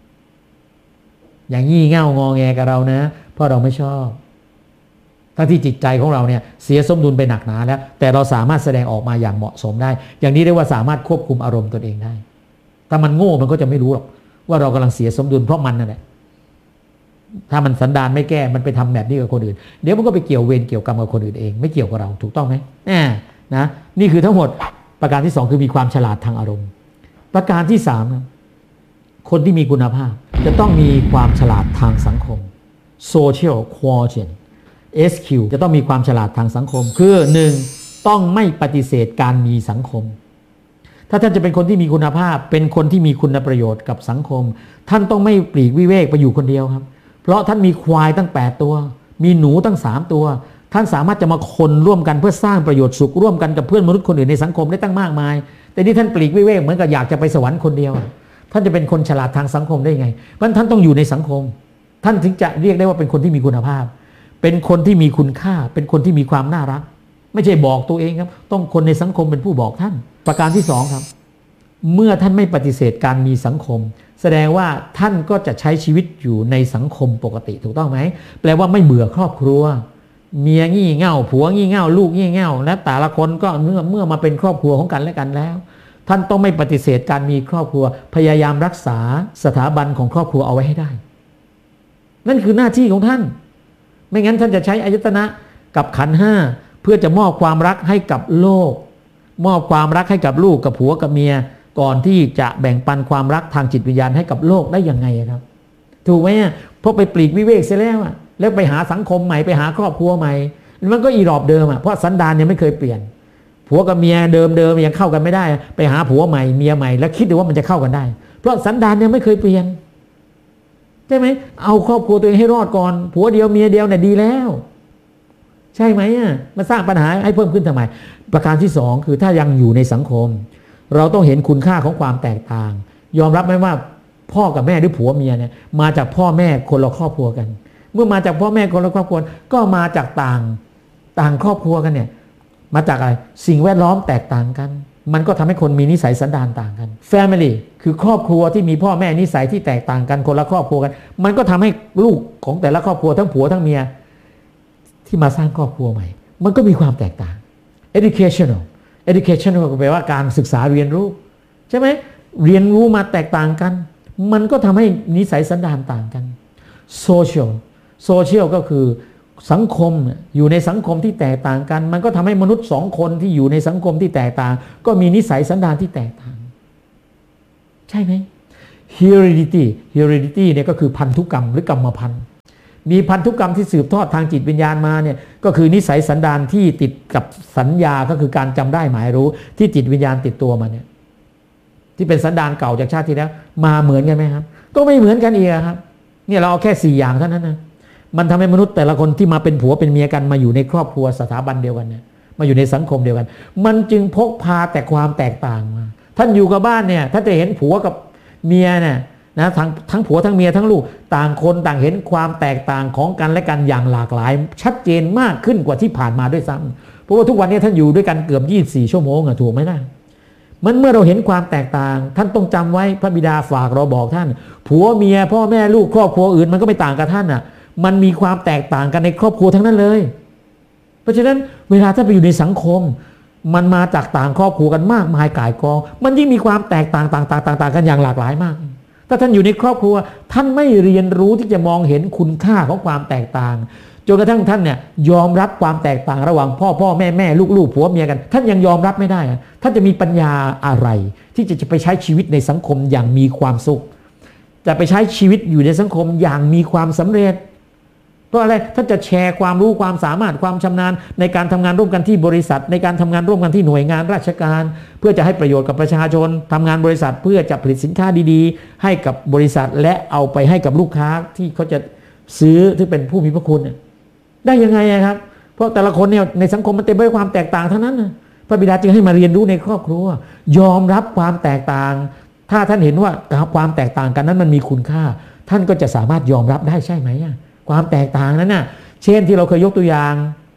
อย่างงี่เง่างอแงกับเรานะเพราะเราไม่ชอบทั้งที่จิตใจของเราเนี่ยเสียสมดุลไปหนักหนาแล้วแต่เราสามารถแสดงออกมาอย่างเหมาะสมได้อย่างนี้เรียกว่าสามารถควบคุมอารมณ์ตนเองได้ถ้ามันโง่มันก็จะไม่รู้หรอกว่าเรากำลังเสียสมดุลเพราะมันนั่นแหละถ้ามันสันดานไม่แก้มันไปทำแบบนี้กับคนอื่นเดี๋ยวมันก็ไปเกี่ยวเวรเกี่ยวกรรมกับคนอื่นเองไม่เกี่ยวกับเราถูกต้องไหมแน่นะนี่คือทั้งหมดประการที่สองคือมีความฉลาดทางอารมณ์ประการที่สามคนที่มีคุณภาพจะต้องมีความฉลาดทางสังคม social quotient เอส คิว จะต้องมีความฉลาดทางสังคมคือหนึ่งต้องไม่ปฏิเสธการมีสังคมถ้าท่านจะเป็นคนที่มีคุณภาพเป็นคนที่มีคุณประโยชน์กับสังคมท่านต้องไม่ปลีกวิเวกไปอยู่คนเดียวครับเพราะท่านมีควายตั้งแปดตัวมีหนูตั้งสามตัวท่านสามารถจะมาคนร่วมกันเพื่อสร้างประโยชน์สุขร่วมกันกับเพื่อนมนุษย์คนอื่นในสังคมได้ตั้งมากมายแต่นี่ท่านปลีกวิเวกเหมือนกับอยากจะไปสวรรค์คนเดียวท่านจะเป็นคนฉลาดทางสังคมได้ไงเพราะท่านต้องอยู่ในสังคมท่านถึงจะเรียกได้ว่าเป็นคนที่มีคุณภาพเป็นคนที่มีคุณค่าเป็นคนที่มีความน่ารักไม่ใช่บอกตัวเองครับต้องคนในสังคมเป็นผู้บอกท่านประการที่สองครับเมื่อท่านไม่ปฏิเสธการมีสังคมแสดงว่าท่านก็จะใช้ชีวิตอยู่ในสังคมปกติถูกต้องไหมแปลว่าไม่เบื่อครอบครัวเมียงี่เง่าผัวงี่เง่าลูกงี่เง่าและแต่ละคนก็เมื่อเมื่อมาเป็นครอบครัวของกันและกันแล้วท่านต้องไม่ปฏิเสธการมีครอบครัวพยายามรักษาสถาบันของครอบครัวเอาไว้ให้ได้นั่นคือหน้าที่ของท่านไม่งั้นท่านจะใช้อายตนะกับขันธ์ห้าเพื่อจะมอบความรักให้กับโลกมอบความรักให้กับลูกกับผัวกับเมียก่อนที่จะแบ่งปันความรักทางจิตวิญญาณให้กับโลกได้ยังไงครับถูกไหมเพราะไปปลีกวิเวกเสียแล้วอะแล้วไปหาสังคมใหม่ไปหาครอบครัวใหม่มันก็อีรอบเดิมอะเพราะสันดานยังไม่เคยเปลี่ยนผัวกับเมียเดิมเดิมยังเข้ากันไม่ได้ไปหาผัวใหม่เมียใหม่แล้วคิดดูว่ามันจะเข้ากันได้เพราะสันดานยังไม่เคยเปลี่ยนใช่ไหมเอาครอบครัวตัวเองให้รอดก่อนผัวเดียวเมียเดียวเนี่ยดีแล้วใช่ไหมอ่ะมาสร้างปัญหาให้เพิ่มขึ้นทำไมประการที่สองคือถ้ายังอยู่ในสังคมเราต้องเห็นคุณค่าของความแตกต่างยอมรับไหมว่าพ่อกับแม่หรือผัวเมียเนี่ยมาจากพ่อแม่คนละครอบครัวกันเมื่อมาจากพ่อแม่คนละครอบครัวก็มาจากต่างต่างครอบครัวกันเนี่ยมาจากอะไรสิ่งแวดล้อมแตกต่างกันมันก็ทำให้คนมีนิสัยสันดานต่างกัน Family คือครอบครัวที่มีพ่อแม่นิสัยที่แตกต่างกันคนละครอบครัวกันมันก็ทำให้ลูกของแต่ละครอบครัวทั้งผัวทั้งเมียที่มาสร้างครอบครัวใหม่มันก็มีความแตกต่าง educational educational ก็แปลว่าการศึกษาเรียนรู้ใช่ไหมเรียนรู้มาแตกต่างกันมันก็ทำให้นิสัยสันดานต่างกัน social social ก็คือสังคมอยู่ในสังคมที่แตกต่างกันมันก็ทำให้มนุษย์สองคนที่อยู่ในสังคมที่แตกต่างก็มีนิสัยสันดานที่แตกต่างใช่ไหม heredity heredity เนี่ยก็คือพันธุกรรมหรือกรรมพันธุ์มีพันธุกรรมที่สืบทอดทางจิตวิญญาณมาเนี่ยก็คือนิสัยสันดานที่ติดกับสัญญาก็คือการจำได้หมายรู้ที่จิตวิญญาณติดตัวมาเนี่ยที่เป็นสันดานเก่าจากชาติที่แล้วมาเหมือนกันไหมครับก็ไม่เหมือนกันอีกครับเนี่ยเราเอาแค่สี่อย่างเท่านั้นนะมันทำให้มนุษย์แต่ละคนที่มาเป็นผัวเป็นเมียกันมาอยู่ในครอบครัวสถาบันเดียวกันเนี่ยมาอยู่ในสังคมเดียวกันมันจึงพกพาแต่ความแตกต่างมาท่านอยู่กับบ้านเนี่ยถ้าจะเห็นผัวกับเมียเนี่ยนะทั้งทั้งผัวทั้งเมียทั้งลูกต่างคนต่างเห็นความแตกต่างของกันและกันอย่างหลากหลายชัดเจนมากขึ้นกว่าที่ผ่านมาด้วยซ้ำเพราะว่าทุกวันนี้ท่านอยู่ด้วยกันเกือบยี่สิบสี่ชั่วโมงอะถูกไหมนะมันเมื่อเราเห็นความแตกต่างท่านต้องจำไว้พระบิดาฝากเราบอกท่านผัวเมียพ่อแม่ลูกครอบครัวอื่นมันก็ไม่ต่างกับท่านอะมันมีความแตกต่างกันในครอบครัวทั้งนั้นเลยเพราะฉะนั้นเวลาท่านไปอยู่ในสังคมมันมาจากต่างครอบครัวกันมากมายก่ายกองมันยิ่งมีความแตกต่างต่างต่างต่างกันอย่างหลากหลายมากถ้าท่านอยู่ในครอบครัวท่านไม่เรียนรู้ที่จะมองเห็นคุณค่าของความแตกต่างจนกระทั่งท่านเนี่ยยอมรับความแตกต่างระหว่างพ่อพ่อแม่แม่ลูกลูกผัวเมียกันท่านยังยอมรับไม่ได้ท่านจะมีปัญญาอะไรที่จะไปใช้ชีวิตในสังคมอย่างมีความสุขจะไปใช้ชีวิตอยู่ในสังคมอย่างมีความสำเร็จเพราะอะไรท่านจะแชร์ความรู้ความสามารถความชำนาญในการทำงานร่วมกันที่บริษัทในการทำงานร่วมกันที่หน่วยงานราชการเพื่อจะให้ประโยชน์กับประชาชนทำงานบริษัทเพื่อจะผลิตสินค้าดีๆให้กับบริษัทและเอาไปให้กับลูกค้าที่เขาจะซื้อที่เป็นผู้มีพระคุณได้ยังไงครับเพราะแต่ละคนเนี่ยในสังคมมันเต็มไปด้วยความแตกต่างทั้งนั้นนะพระบิดาจึงให้มาเรียนรู้ในครอบครัวยอมรับความแตกต่างถ้าท่านเห็นว่าความแตกต่างกันนั้นมันมีคุณค่าท่านก็จะสามารถยอมรับได้ใช่ไหมความแตกต่างนั้นน่ะเช่นที่เราเคยยกตัวอย่าง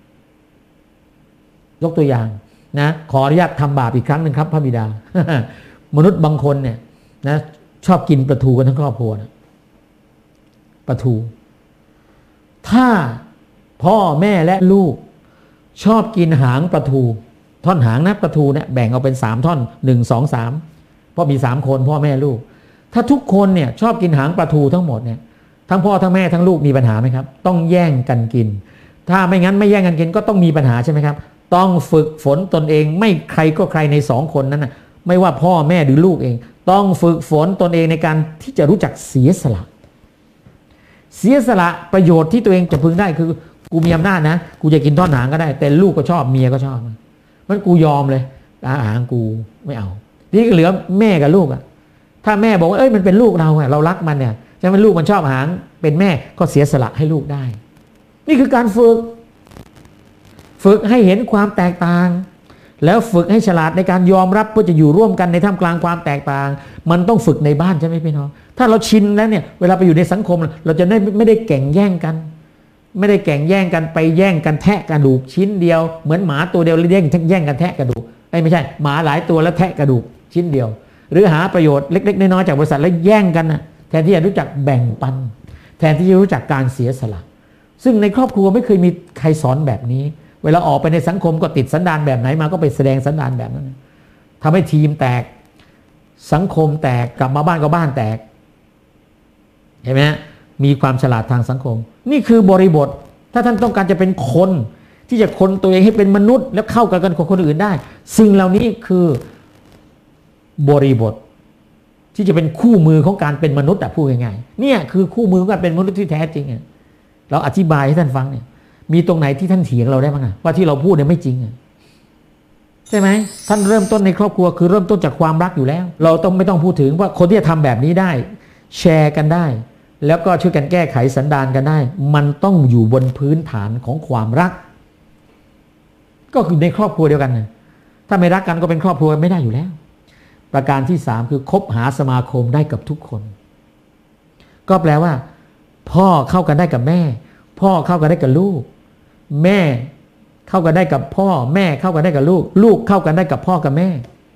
ยกตัวอย่างนะขออนุญาตทำบาปอีกครั้งหนึ่งครับพระบิดา มนุษย์บางคนเนี่ยนะชอบกินปลาทูกันทั้งครอบครัวนะปลาทูถ้าพ่อแม่และลูกชอบกินหางปลาทูท่อนหางนะปลาทูเนี่ยแบ่งเอาเป็นสามท่อนหนึ่งสองสามเพราะมีสามคนพ่อแม่ลูกถ้าทุกคนเนี่ยชอบกินหางปลาทูทั้งหมดเนี่ยทั้งพ่อทั้งแม่ทั้งลูกมีปัญหาไหมครับต้องแย่งกันกินถ้าไม่งั้นไม่แย่งกันกินก็ต้องมีปัญหาใช่ไหมครับต้องฝึกฝนตนเองไม่ใครก็ใครในสองคนนั้นนะไม่ว่าพ่อแม่หรือลูกเองต้องฝึกฝนตนเองในการที่จะรู้จักเสียสละเสียสละประโยชน์ที่ตัวเองจะพึงได้คือกูมีอำนาจนะกูจะกินท่อนหางก็ได้แต่ลูกก็ชอบเมียก็ชอบมันกูยอมเลยอาหารกูไม่เอานี่ก็เหลือแม่กับลูกอะถ้าแม่บอกว่าเอ้ยมันเป็นลูกเราอะเรารักมันเนี่ยใช่ไหมลูกมันชอบหางเป็นแม่ก็เสียสละให้ลูกได้นี่คือการฝึกฝึกให้เห็นความแตกต่างแล้วฝึกให้ฉลาดในการยอมรับเพื่อจะอยู่ร่วมกันในท่ามกลางความแตกต่างมันต้องฝึกในบ้านใช่ไหมพี่น้องถ้าเราชินแล้วเนี่ยเวลาไปอยู่ในสังคมเราจะไม่ไม่ได้แข่งแย่งกันไม่ได้แข่งแย่งกันไปแย่งกันแทะกระดูกชิ้นเดียวเหมือนหมาตัวเดียวแย่งแย่งกันแทะกระดูกไม่ใช่หมาหลายตัวแล้วแทะกระดูกชิ้นเดียวหรือหาประโยชน์เล็กๆน้อยๆจากบริษัทแล้วแย่งกันนะแทนที่จะรู้จักแบ่งปันแทนที่จะรู้จักการเสียสละซึ่งในครอบครัวไม่เคยมีใครสอนแบบนี้เวลาออกไปในสังคมก็ติดสันดานแบบไหนมาก็ไปแสดงสันดานแบบนั้นทำให้ทีมแตกสังคมแตกกลับมาบ้านก็บ้านแตกเห็นไหมมีความฉลาดทางสังคมนี่คือบริบทถ้าท่านต้องการจะเป็นคนที่จะคนตัวเองให้เป็นมนุษย์แล้วเข้ากันกับคนอื่นได้สิ่งเหล่านี้คือบริบทที่จะเป็นคู่มือของการเป็นมนุษย์อะพูดง่ายๆเนี่ยคือคู่มือของการเป็นมนุษย์ที่แท้จริงเราอธิบายให้ท่านฟังเนี่ยมีตรงไหนที่ท่านเถียงเราได้บ้างอะว่าที่เราพูดเนี่ยไม่จริงใช่ไหมท่านเริ่มต้นในครอบครัวคือเริ่มต้นจากความรักอยู่แล้วเราต้องไม่ต้องพูดถึงว่าคนที่จะทำแบบนี้ได้แชร์กันได้แล้วก็ช่วยกันแก้ไขสันดานกันได้มันต้องอยู่บนพื้นฐานของความรักก็คือในครอบครัวเดียวกันนะถ้าไม่รักกันก็เป็นครอบครัวไม่ได้อยู่แล้วประการที่สามคือคบหาสมาคมได้กับทุกคนก็แปลว่าพ่อเข้ากันได้กับแม่พ่อเข้ากันได้กับลูกแม่เข้ากันได้กับพ่อแม่เข้ากันได้กับลูกลูกเข้ากันได้กับพ่อกับแม่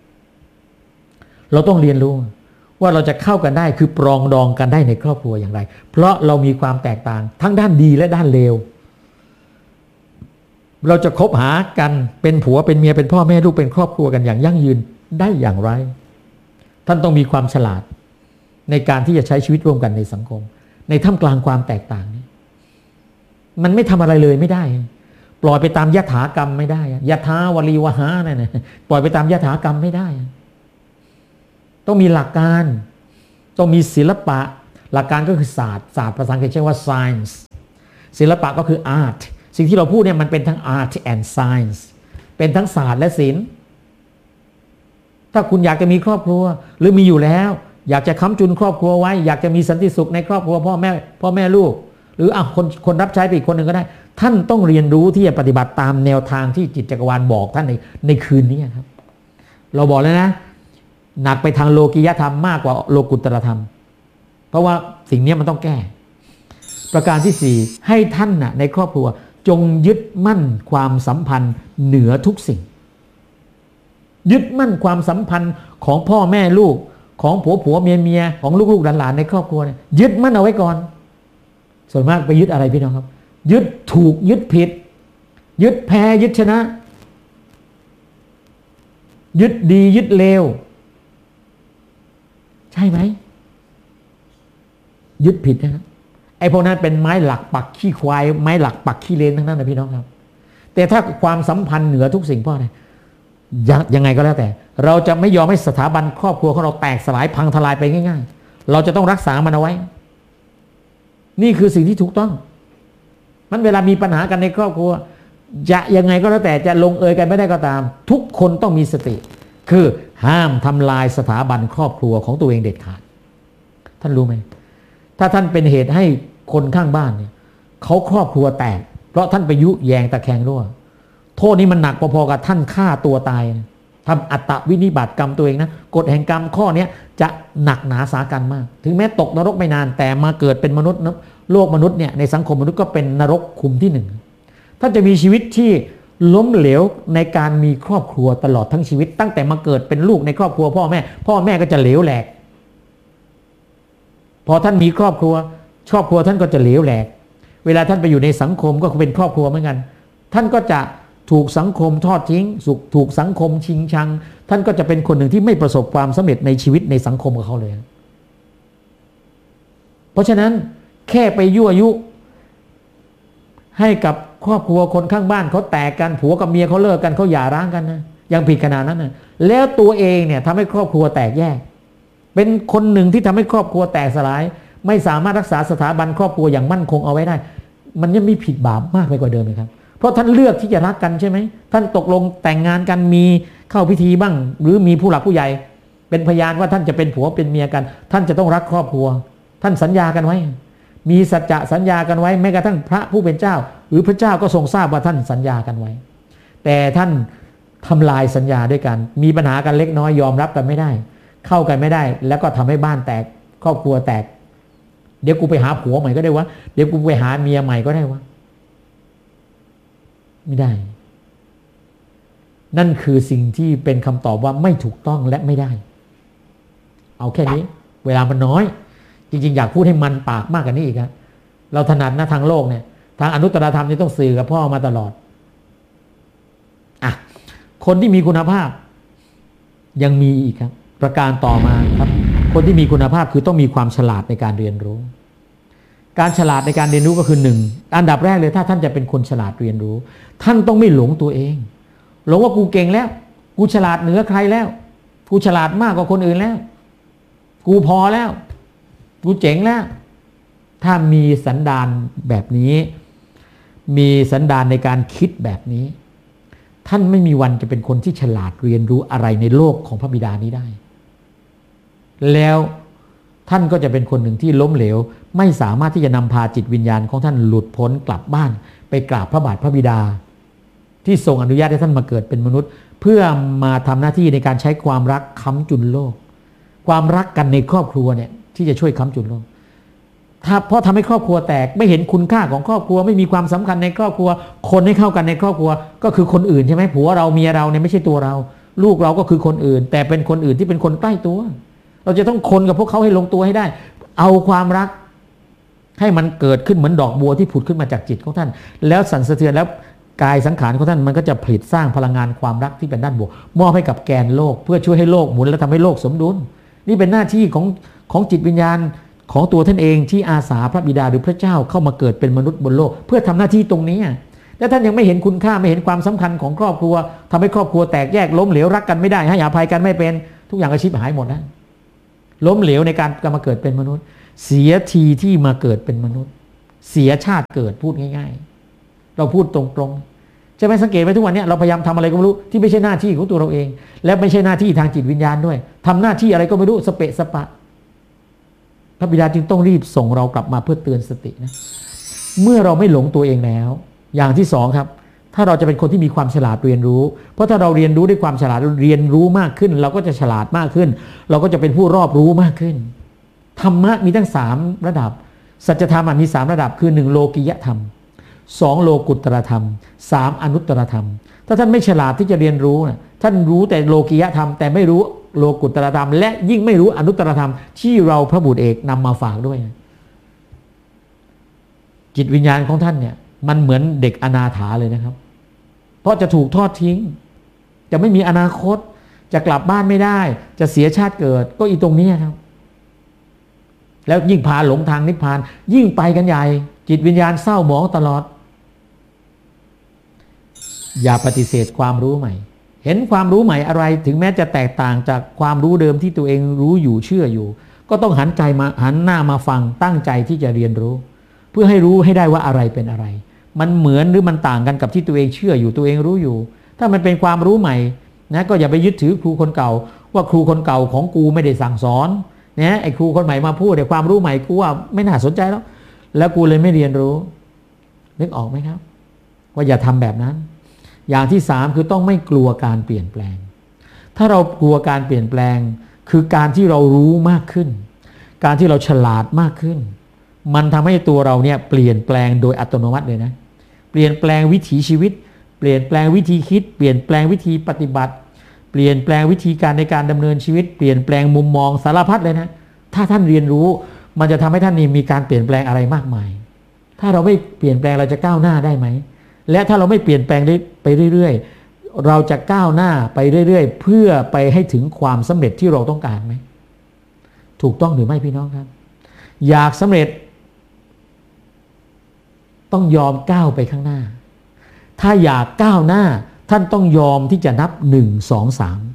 เราต้องเรียนรู้ว่าเราจะเข้ากันได้คือปรองดองกันได้ในครอบครัวอย่างไรเพราะเรามีความแตกต่างทั้งด้านดีและด้านเลวเราจะคบหากันเป็นผัวเป็นเมียเป็นพ่อแม่ลูกเป็นครอบครัวกันอย่างยั่งยืนได้อย่างไรท่านต้องมีความฉลาดในการที่จะใช้ชีวิตร่วมกันในสังคมในท่ามกลางความแตกต่างนี้มันไม่ทำอะไรเลยไม่ได้ปล่อยไปตามยถากรรมไม่ได้ยถาวลีวหานั่นนะปล่อยไปตามยถากรรมไม่ได้ต้องมีหลักการต้องมีศิลปะหลักการก็คือศาสตร์ศาสตร์ภาษาอังกฤษใช้ว่า science ศิลปะก็คือ art สิ่งที่เราพูดเนี่ยมันเป็นทั้ง art and science เป็นทั้งศาสตร์และศิลป์ถ้าคุณอยากจะมีครอบครัวหรือมีอยู่แล้วอยากจะค้ำจุนครอบครัวไว้อยากจะมีสันติสุขในครอบครัวพ่อแม่พ่อแม่ลูกหรืออ่ะคนคนรับใช้ไปอีกคนหนึ่งก็ได้ท่านต้องเรียนรู้ที่จะปฏิบัติตามแนวทางที่จิตจักรวาลบอกท่านในในคืนนี้ครับเราบอกแล้วนะหนักไปทางโลกียธรรมมากกว่าโลกุตตรธรรมเพราะว่าสิ่งนี้มันต้องแก้ประการที่สี่ให้ท่านน่ะในครอบครัวจงยึดมั่นความสัมพันธ์เหนือทุกสิ่งยึดมั่นความสัมพันธ์ของพ่อแม่ลูกของผัวผัวเมียเมียของลูกๆหลานๆในครอบครัวเนี่ยยึดมั่นเอาไว้ก่อนส่วนมากไปยึดอะไรพี่น้องครับยึดถูกยึดผิดยึดแพ้ยึดชนะยึดดียึดเลวใช่ไหมยึดผิดนะครับไอ้พวกนั้นเป็นไม้หลักปักขี้ควายไม้หลักปักขี้เลนทั้งนั้นนะพี่น้องครับแต่ถ้าความสัมพันธ์เหนือทุกสิ่งเพราะอะไรยังไงก็แล้วแต่เราจะไม่ยอมให้สถาบันครอบครัวของเราแตกสลายพังทลายไปง่ายๆเราจะต้องรักษามันเอาไว้นี่คือสิ่งที่ถูกต้องมันเวลามีปัญหากันในครอบครัวจะยังไงก็แล้วแต่จะลงเอยกันไม่ได้ก็ตามทุกคนต้องมีสติคือห้ามทำลายสถาบันครอบครัวของตัวเองเด็ดขาดท่านรู้ไหมถ้าท่านเป็นเหตุให้คนข้างบ้านเนี่ยเขาครอบครัวแตกเพราะท่านไปยุแยงตะแคงรั่วโทษนี้มันหนักพอๆกับท่านฆ่าตัวตายนะทำอัตตวินิบาตกรรมตัวเองนะกฎแห่งกรรมข้อนี้จะหนักหนาสากันมากถึงแม้ตกนรกไม่นานแต่มาเกิดเป็นมนุษย์โลกมนุษย์เนี่ยในสังคมมนุษย์ก็เป็นนรกขุมที่หนึ่งท่านจะมีชีวิตที่ล้มเหลวในการมีครอบครัวตลอดทั้งชีวิตตั้งแต่มาเกิดเป็นลูกในครอบครัวพ่อแม่พ่อแม่ก็จะเหลวแหลกพอท่านมีครอบครัวครอบครัวท่านก็จะเหลวแหลกเวลาท่านไปอยู่ในสังคมก็เป็นครอบครัวเหมือนกันท่านก็จะถูกสังคมทอดทิ้งถูกสังคมชิงชังท่านก็จะเป็นคนหนึ่งที่ไม่ประสบความสำเร็จในชีวิตในสังคมกับเขาเลยเพราะฉะนั้นแค่ไปยั่วยุให้กับครอบครัวคนข้างบ้านเขาแตกกันผัวกับเมียเขาเลิกกันเขาหย่าร้างกันนะยังผิดขนาดนั้นนะแล้วตัวเองเนี่ยทำให้ครอบครัวแตกแยกเป็นคนหนึ่งที่ทำให้ครอบครัวแตกสลายไม่สามารถรักษาสถาบันครอบครัวอย่างมั่นคงเอาไว้ได้มันยังมีผิดบาปมากไปกว่าเดิมเลยครับเพราะท่านเลือกที่จะรักกันใช่ไหมท่านตกลงแต่งงานกันมีเข้าพิธีบ้างหรือมีผู้หลักผู้ใหญ่เป็นพยานว่าท่านจะเป็นผัวเป็นเมียกันท่านจะต้องรักครอบครัวท่านสัญญากันไว้มีสัจจะสัญญากันไว้แม้กระทั่งพระผู้เป็นเจ้าหรือพระเจ้าก็ทรงทราบว่าท่านสัญญากันไว้แต่ท่านทำลายสัญญาด้วยกันมีปัญหากันเล็กน้อยยอมรับกันไม่ได้เข้ากันไม่ได้แล้วก็ทำให้บ้านแตกครอบครัวแตกเดี๋ยวกูไปหาผัวใหม่ก็ได้วะเดี๋ยวกูไปหาเมียใหม่ก็ได้วะไม่ได้นั่นคือสิ่งที่เป็นคำตอบว่าไม่ถูกต้องและไม่ได้เอาแค่นี้เวลามันน้อยจริงๆอยากพูดให้มันปากมากกว่านี้อีกครับเราถนัดนะทางโลกเนี่ยทางอนุตตรธรรมนี่ต้องสื่อกับพ่อมาตลอดอ่ะคนที่มีคุณภาพยังมีอีกครับประการต่อมาครับคนที่มีคุณภาพคือต้องมีความฉลาดในการเรียนรู้การฉลาดในการเรียนรู้ก็คือหนึ่งอันดับแรกเลยถ้าท่านจะเป็นคนฉลาดเรียนรู้ท่านต้องไม่หลงตัวเองหลงว่ากูเก่งแล้วกูฉลาดเหนือใครแล้วกูฉลาดมากกว่าคนอื่นแล้วกูพอแล้วกูเจ๋งแล้วถ้ามีสันดานแบบนี้มีสันดานในการคิดแบบนี้ท่านไม่มีวันจะเป็นคนที่ฉลาดเรียนรู้อะไรในโลกของพระบิดานี้ได้แล้วท่านก็จะเป็นคนหนึ่งที่ล้มเหลวไม่สามารถที่จะนำพาจิตวิญญาณของท่านหลุดพ้นกลับบ้านไปกราบพระบาทพระบิดาที่ทรงอนุญาตให้ท่านมาเกิดเป็นมนุษย์เพื่อมาทำหน้าที่ในการใช้ความรักค้ำจุนโลกความรักกันในครอบครัวเนี่ยที่จะช่วยค้ำจุนโลกถ้าเพราะทำให้ครอบครัวแตกไม่เห็นคุณค่าของครอบครัวไม่มีความสำคัญในครอบครัวคนให้เข้ากันในครอบครัวก็คือคนอื่นใช่ไหมผัวเราเมียเราเนี่ยไม่ใช่ตัวเราลูกเราก็คือคนอื่นแต่เป็นคนอื่นที่เป็นคนใกล้ตัวเราจะต้องคนกับพวกเขาให้ลงตัวให้ได้เอาความรักให้มันเกิดขึ้นเหมือนดอกบัวที่ผุดขึ้นมาจากจิตของท่านแล้วสั่นสะเทือนแล้วกายสังขารของท่านมันก็จะผลิตสร้างพลังงานความรักที่เป็นด้านบวกมอบให้กับแกนโลกเพื่อช่วยให้โลกหมุนและทำให้โลกสมดุลนี่เป็นหน้าที่ของของจิตวิญญาณของตัวท่านเองที่อาสาพระบิดาหรือพระเจ้าเข้ามาเกิดเป็นมนุษย์บนโลกเพื่อทำหน้าที่ตรงนี้และท่านยังไม่เห็นคุณค่าไม่เห็นความสำคัญของครอบครัวทำให้ครอบครัวแตกแยกล้มเหลวรักกันไม่ได้ให้อภัยกันไม่เป็นทุกอย่างก็ชิบหายหมดนะล้มเหลวในการกมาเกิดเป็นมนุษย์เสียทีที่มาเกิดเป็นมนุษย์เสียชาติเกิดพูดง่ายๆเราพูดตรงๆใช่ไหมสังเกตไหมทุกวันนี้เราพยายามทำอะไรก็ไม่รู้ที่ไม่ใช่หน้าที่ของตัวเราเองและไม่ใช่หน้าที่ทางจิตวิญญาณด้วยทำหน้าที่อะไรก็ไม่รู้สเปะสปะพระบิดาจึงต้องรีบส่งเรากลับมาเพื่อเตือนสตินะเมื่อเราไม่หลงตัวเองแล้วอย่างที่สองครับถ้าเราจะเป็นคนที่มีความฉลาดเรียนรู้เพราะถ้าเราเรียนรู้ด้วยความฉลาดเรียนรู้มากขึ้นเราก็จะฉลาดมากขึ้นเราก็จะเป็นผู้รอบรู้มากขึ้นธรรมะมีทั้งสามระดับสัจธรรมมีสามระดับคือหนึ่งโลกิยธรรมสองโลกุตตรธรรมสามอนุตตรธรรมถ้าท่านไม่ฉลาดที่จะเรียนรู้นะท่านรู้แต่โลกิยธรรมแต่ไม่รู้โลกุตตรธรรมและยิ่งไม่รู้อนุตตรธรรมที่เราพระบุตรเอกนำมาฝากด้วยจิตวิญญาณของท่านเนี่ยมันเหมือนเด็กอนาถาเลยนะครับเพราะจะถูกทอดทิ้งจะไม่มีอนาคตจะกลับบ้านไม่ได้จะเสียชาติเกิดก็อีตรงนี้ครับแล้วยิ่งพาหลงทางนิพพานยิ่งไปกันใหญ่จิตวิญญาณเศร้าหมองตลอดอย่าปฏิเสธความรู้ใหม่เห็นความรู้ใหม่อะไรถึงแม้จะแตกต่างจากความรู้เดิมที่ตัวเองรู้อยู่เชื่ออยู่ก็ต้องหันใจมาหันหน้ามาฟังตั้งใจที่จะเรียนรู้เพื่อให้รู้ให้ได้ว่าอะไรเป็นอะไรมันเหมือนหรือมันต่างกันกับที่ตัวเองเชื่ออยู่ตัวเองรู้อยู่ถ้ามันเป็นความรู้ใหม่นะก็อย่าไปยึดถือครูคนเก่าว่าครูคนเก่าของกูไม่ได้สั่งสอนเนี่ยไอ้ครูคนใหม่มาพูดแต่ความรู้ใหม่กูว่าไม่น่าสนใจแล้วแล้วกูเลยไม่เรียนรู้นึกออกไหมครับว่าอย่าทำแบบนั้นอย่างที่สามคือต้องไม่กลัวการเปลี่ยนแปลงถ้าเรากลัวการเปลี่ยนแปลงคือการที่เรารู้มากขึ้นการที่เราฉลาดมากขึ้นมันทำให้ตัวเราเนี่ยเปลี่ยนแปลงโดยอัตโนมัติเลยนะเปลี่ยนแปลงวิถีชีวิตเปลี่ยนแปลงวิธีคิดเปลี่ยนแปลงวิธีปฏิบัติเปลี่ยนแปลงวิธีการในการดำเนินชีวิตเปลี่ยนแปลงมุมมองสารพัดเลยนะถ้าท่านเรียนรู้มันจะทำให้ท่านนี่มีการเปลี่ยนแปลงอะไรมากมายถ้าเราไม่เปลี่ยนแปลงเราจะก้าวหน้าได้ไหมและถ้าเราไม่เปลี่ยนแปลงไปเรื่อยๆเราจะก้าวหน้าไปเรื่อยๆเพื่อไปให้ถึงความสำเร็จที่เราต้องการไหมถูกต้องหรือไม่พี่น้องครับอยากสำเร็จต้องยอมก้าวไปข้างหน้าถ้าอยากก้าวหน้าท่านต้องยอมที่จะนับหนึ่งสองสาม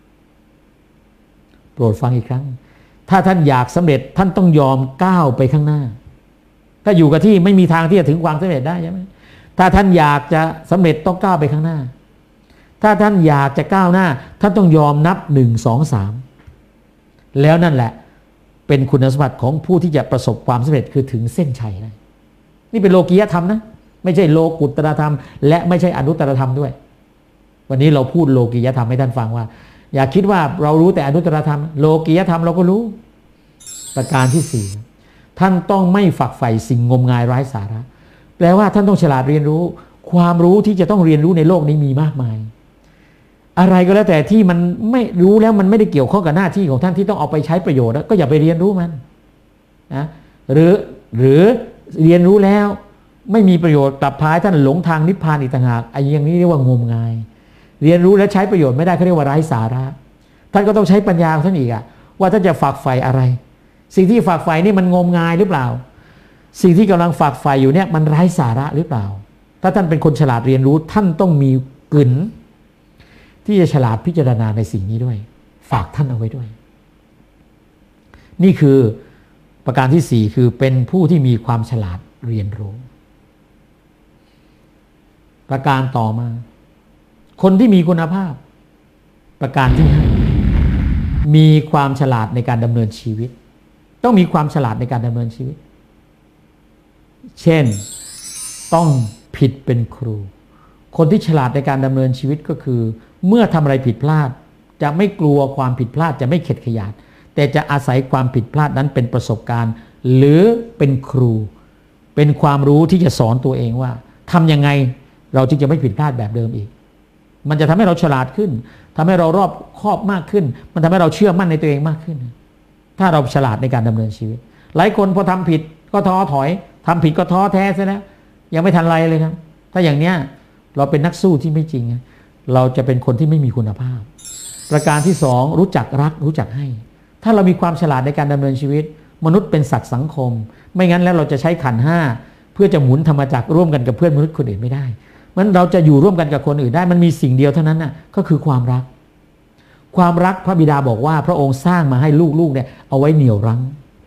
โปรดฟังอีกครั้งถ้าท่านอยากสำเร็จท่านต้องยอมก้าวไปข้างหน้าถ้าอยู่กับที่ไม่มีทางที่จะถึงความสำเร็จได้ใช่ไหมถ้าท่านอยากจะสำเร็จต้องก้าวไปข้างหน้าถ้าท่านอยากจะก้าวหน้าท่านต้องยอมนับหนึ่งสองสามแล้วนั่นแหละเป็นคุณสมบัติของผู้ที่จะประสบความสำเร็จคือถึงเส้นชัยได้นี่เป็นโลกียธรรมนะไม่ใช่โลกุตตรธรรมและไม่ใช่อนุตตรธรรมด้วยวันนี้เราพูดโลกียธรรมให้ท่านฟังว่าอย่าคิดว่าเรารู้แต่อนุตตรธรรมโลกียธรรมเราก็รู้ประการที่สี่ท่านต้องไม่ฝักใฝ่สิ่งงมงายไร้สาระแปลว่าท่านต้องฉลาดเรียนรู้ความรู้ที่จะต้องเรียนรู้ในโลกนี้มีมากมายอะไรก็แล้วแต่ที่มันไม่รู้แล้วมันไม่ได้เกี่ยวข้องกับหน้าที่ของท่านที่ต้องเอาไปใช้ประโยชน์ก็อย่าไปเรียนรู้มันนะหรือหรือเรียนรู้แล้วไม่มีประโยชน์กลับพาท่านหลงทางนิพพานอีกต่างหากไอ้อย่างนี้เรียกว่างมงายเรียนรู้แล้วใช้ประโยชน์ไม่ได้เขาเรียกว่าไร้สาระท่านก็ต้องใช้ปัญญาของท่านอีกอะว่าท่านจะฝักใฝ่อะไรสิ่งที่ฝักใฝ่นี่มันงมงายหรือเปล่าสิ่งที่กำลังฝักใฝ่อยู่เนี่ยมันไร้สาระหรือเปล่าถ้าท่านเป็นคนฉลาดเรียนรู้ท่านต้องมีกลืนที่จะฉลาดพิจารณาในสิ่งนี้ด้วยฝากท่านเอาไว้ด้วยนี่คือประการที่สี่คือเป็นผู้ที่มีความฉลาดเรียนรู้ประการต่อมาคนที่มีคุณภาพประการที่ห้ามีความฉลาดในการดำเนินชีวิตต้องมีความฉลาดในการดำเนินชีวิตเช่นต้องผิดเป็นครูคนที่ฉลาดในการดำเนินชีวิตก็คือเมื่อทำอะไรผิดพลาดจะไม่กลัวความผิดพลาดจะไม่เข็ดขยาดแต่จะอาศัยความผิดพลาดนั้นเป็นประสบการณ์หรือเป็นครูเป็นความรู้ที่จะสอนตัวเองว่าทำยังไงเราจึงจะไม่ผิดพลาดแบบเดิมอีกมันจะทำให้เราฉลาดขึ้นทำให้เรารอบคอบมากขึ้นมันทำให้เราเชื่อมั่นในตัวเองมากขึ้นถ้าเราฉลาดในการดำเนินชีวิตหลายคนพอทำผิดก็ท้อถอยทำผิดก็ท้อแท้ซะแล้วยังไม่ทันไรเลยครับถ้าอย่างเนี้ยเราเป็นนักสู้ที่ไม่จริงเราจะเป็นคนที่ไม่มีคุณภาพประการที่สองรู้จักรักรู้จักให้ถ้าเรามีความฉลาดในการดำเนินชีวิตมนุษย์เป็นสัตว์สังคมไม่งั้นแล้วเราจะใช้ขันธ์ห้าเพื่อจะหมุนธรรมจักรร่วมกันกับเพื่อนมนุษย์คนอื่นไม่ได้มันเราจะอยู่ร่วมกันกับคนอื่นได้มันมีสิ่งเดียวเท่านั้นน่ะก็คือความรักความรักพระบิดาบอกว่าพระองค์สร้างมาให้ลูกๆเนี่ยเอาไว้เหนี่ยวรั้ง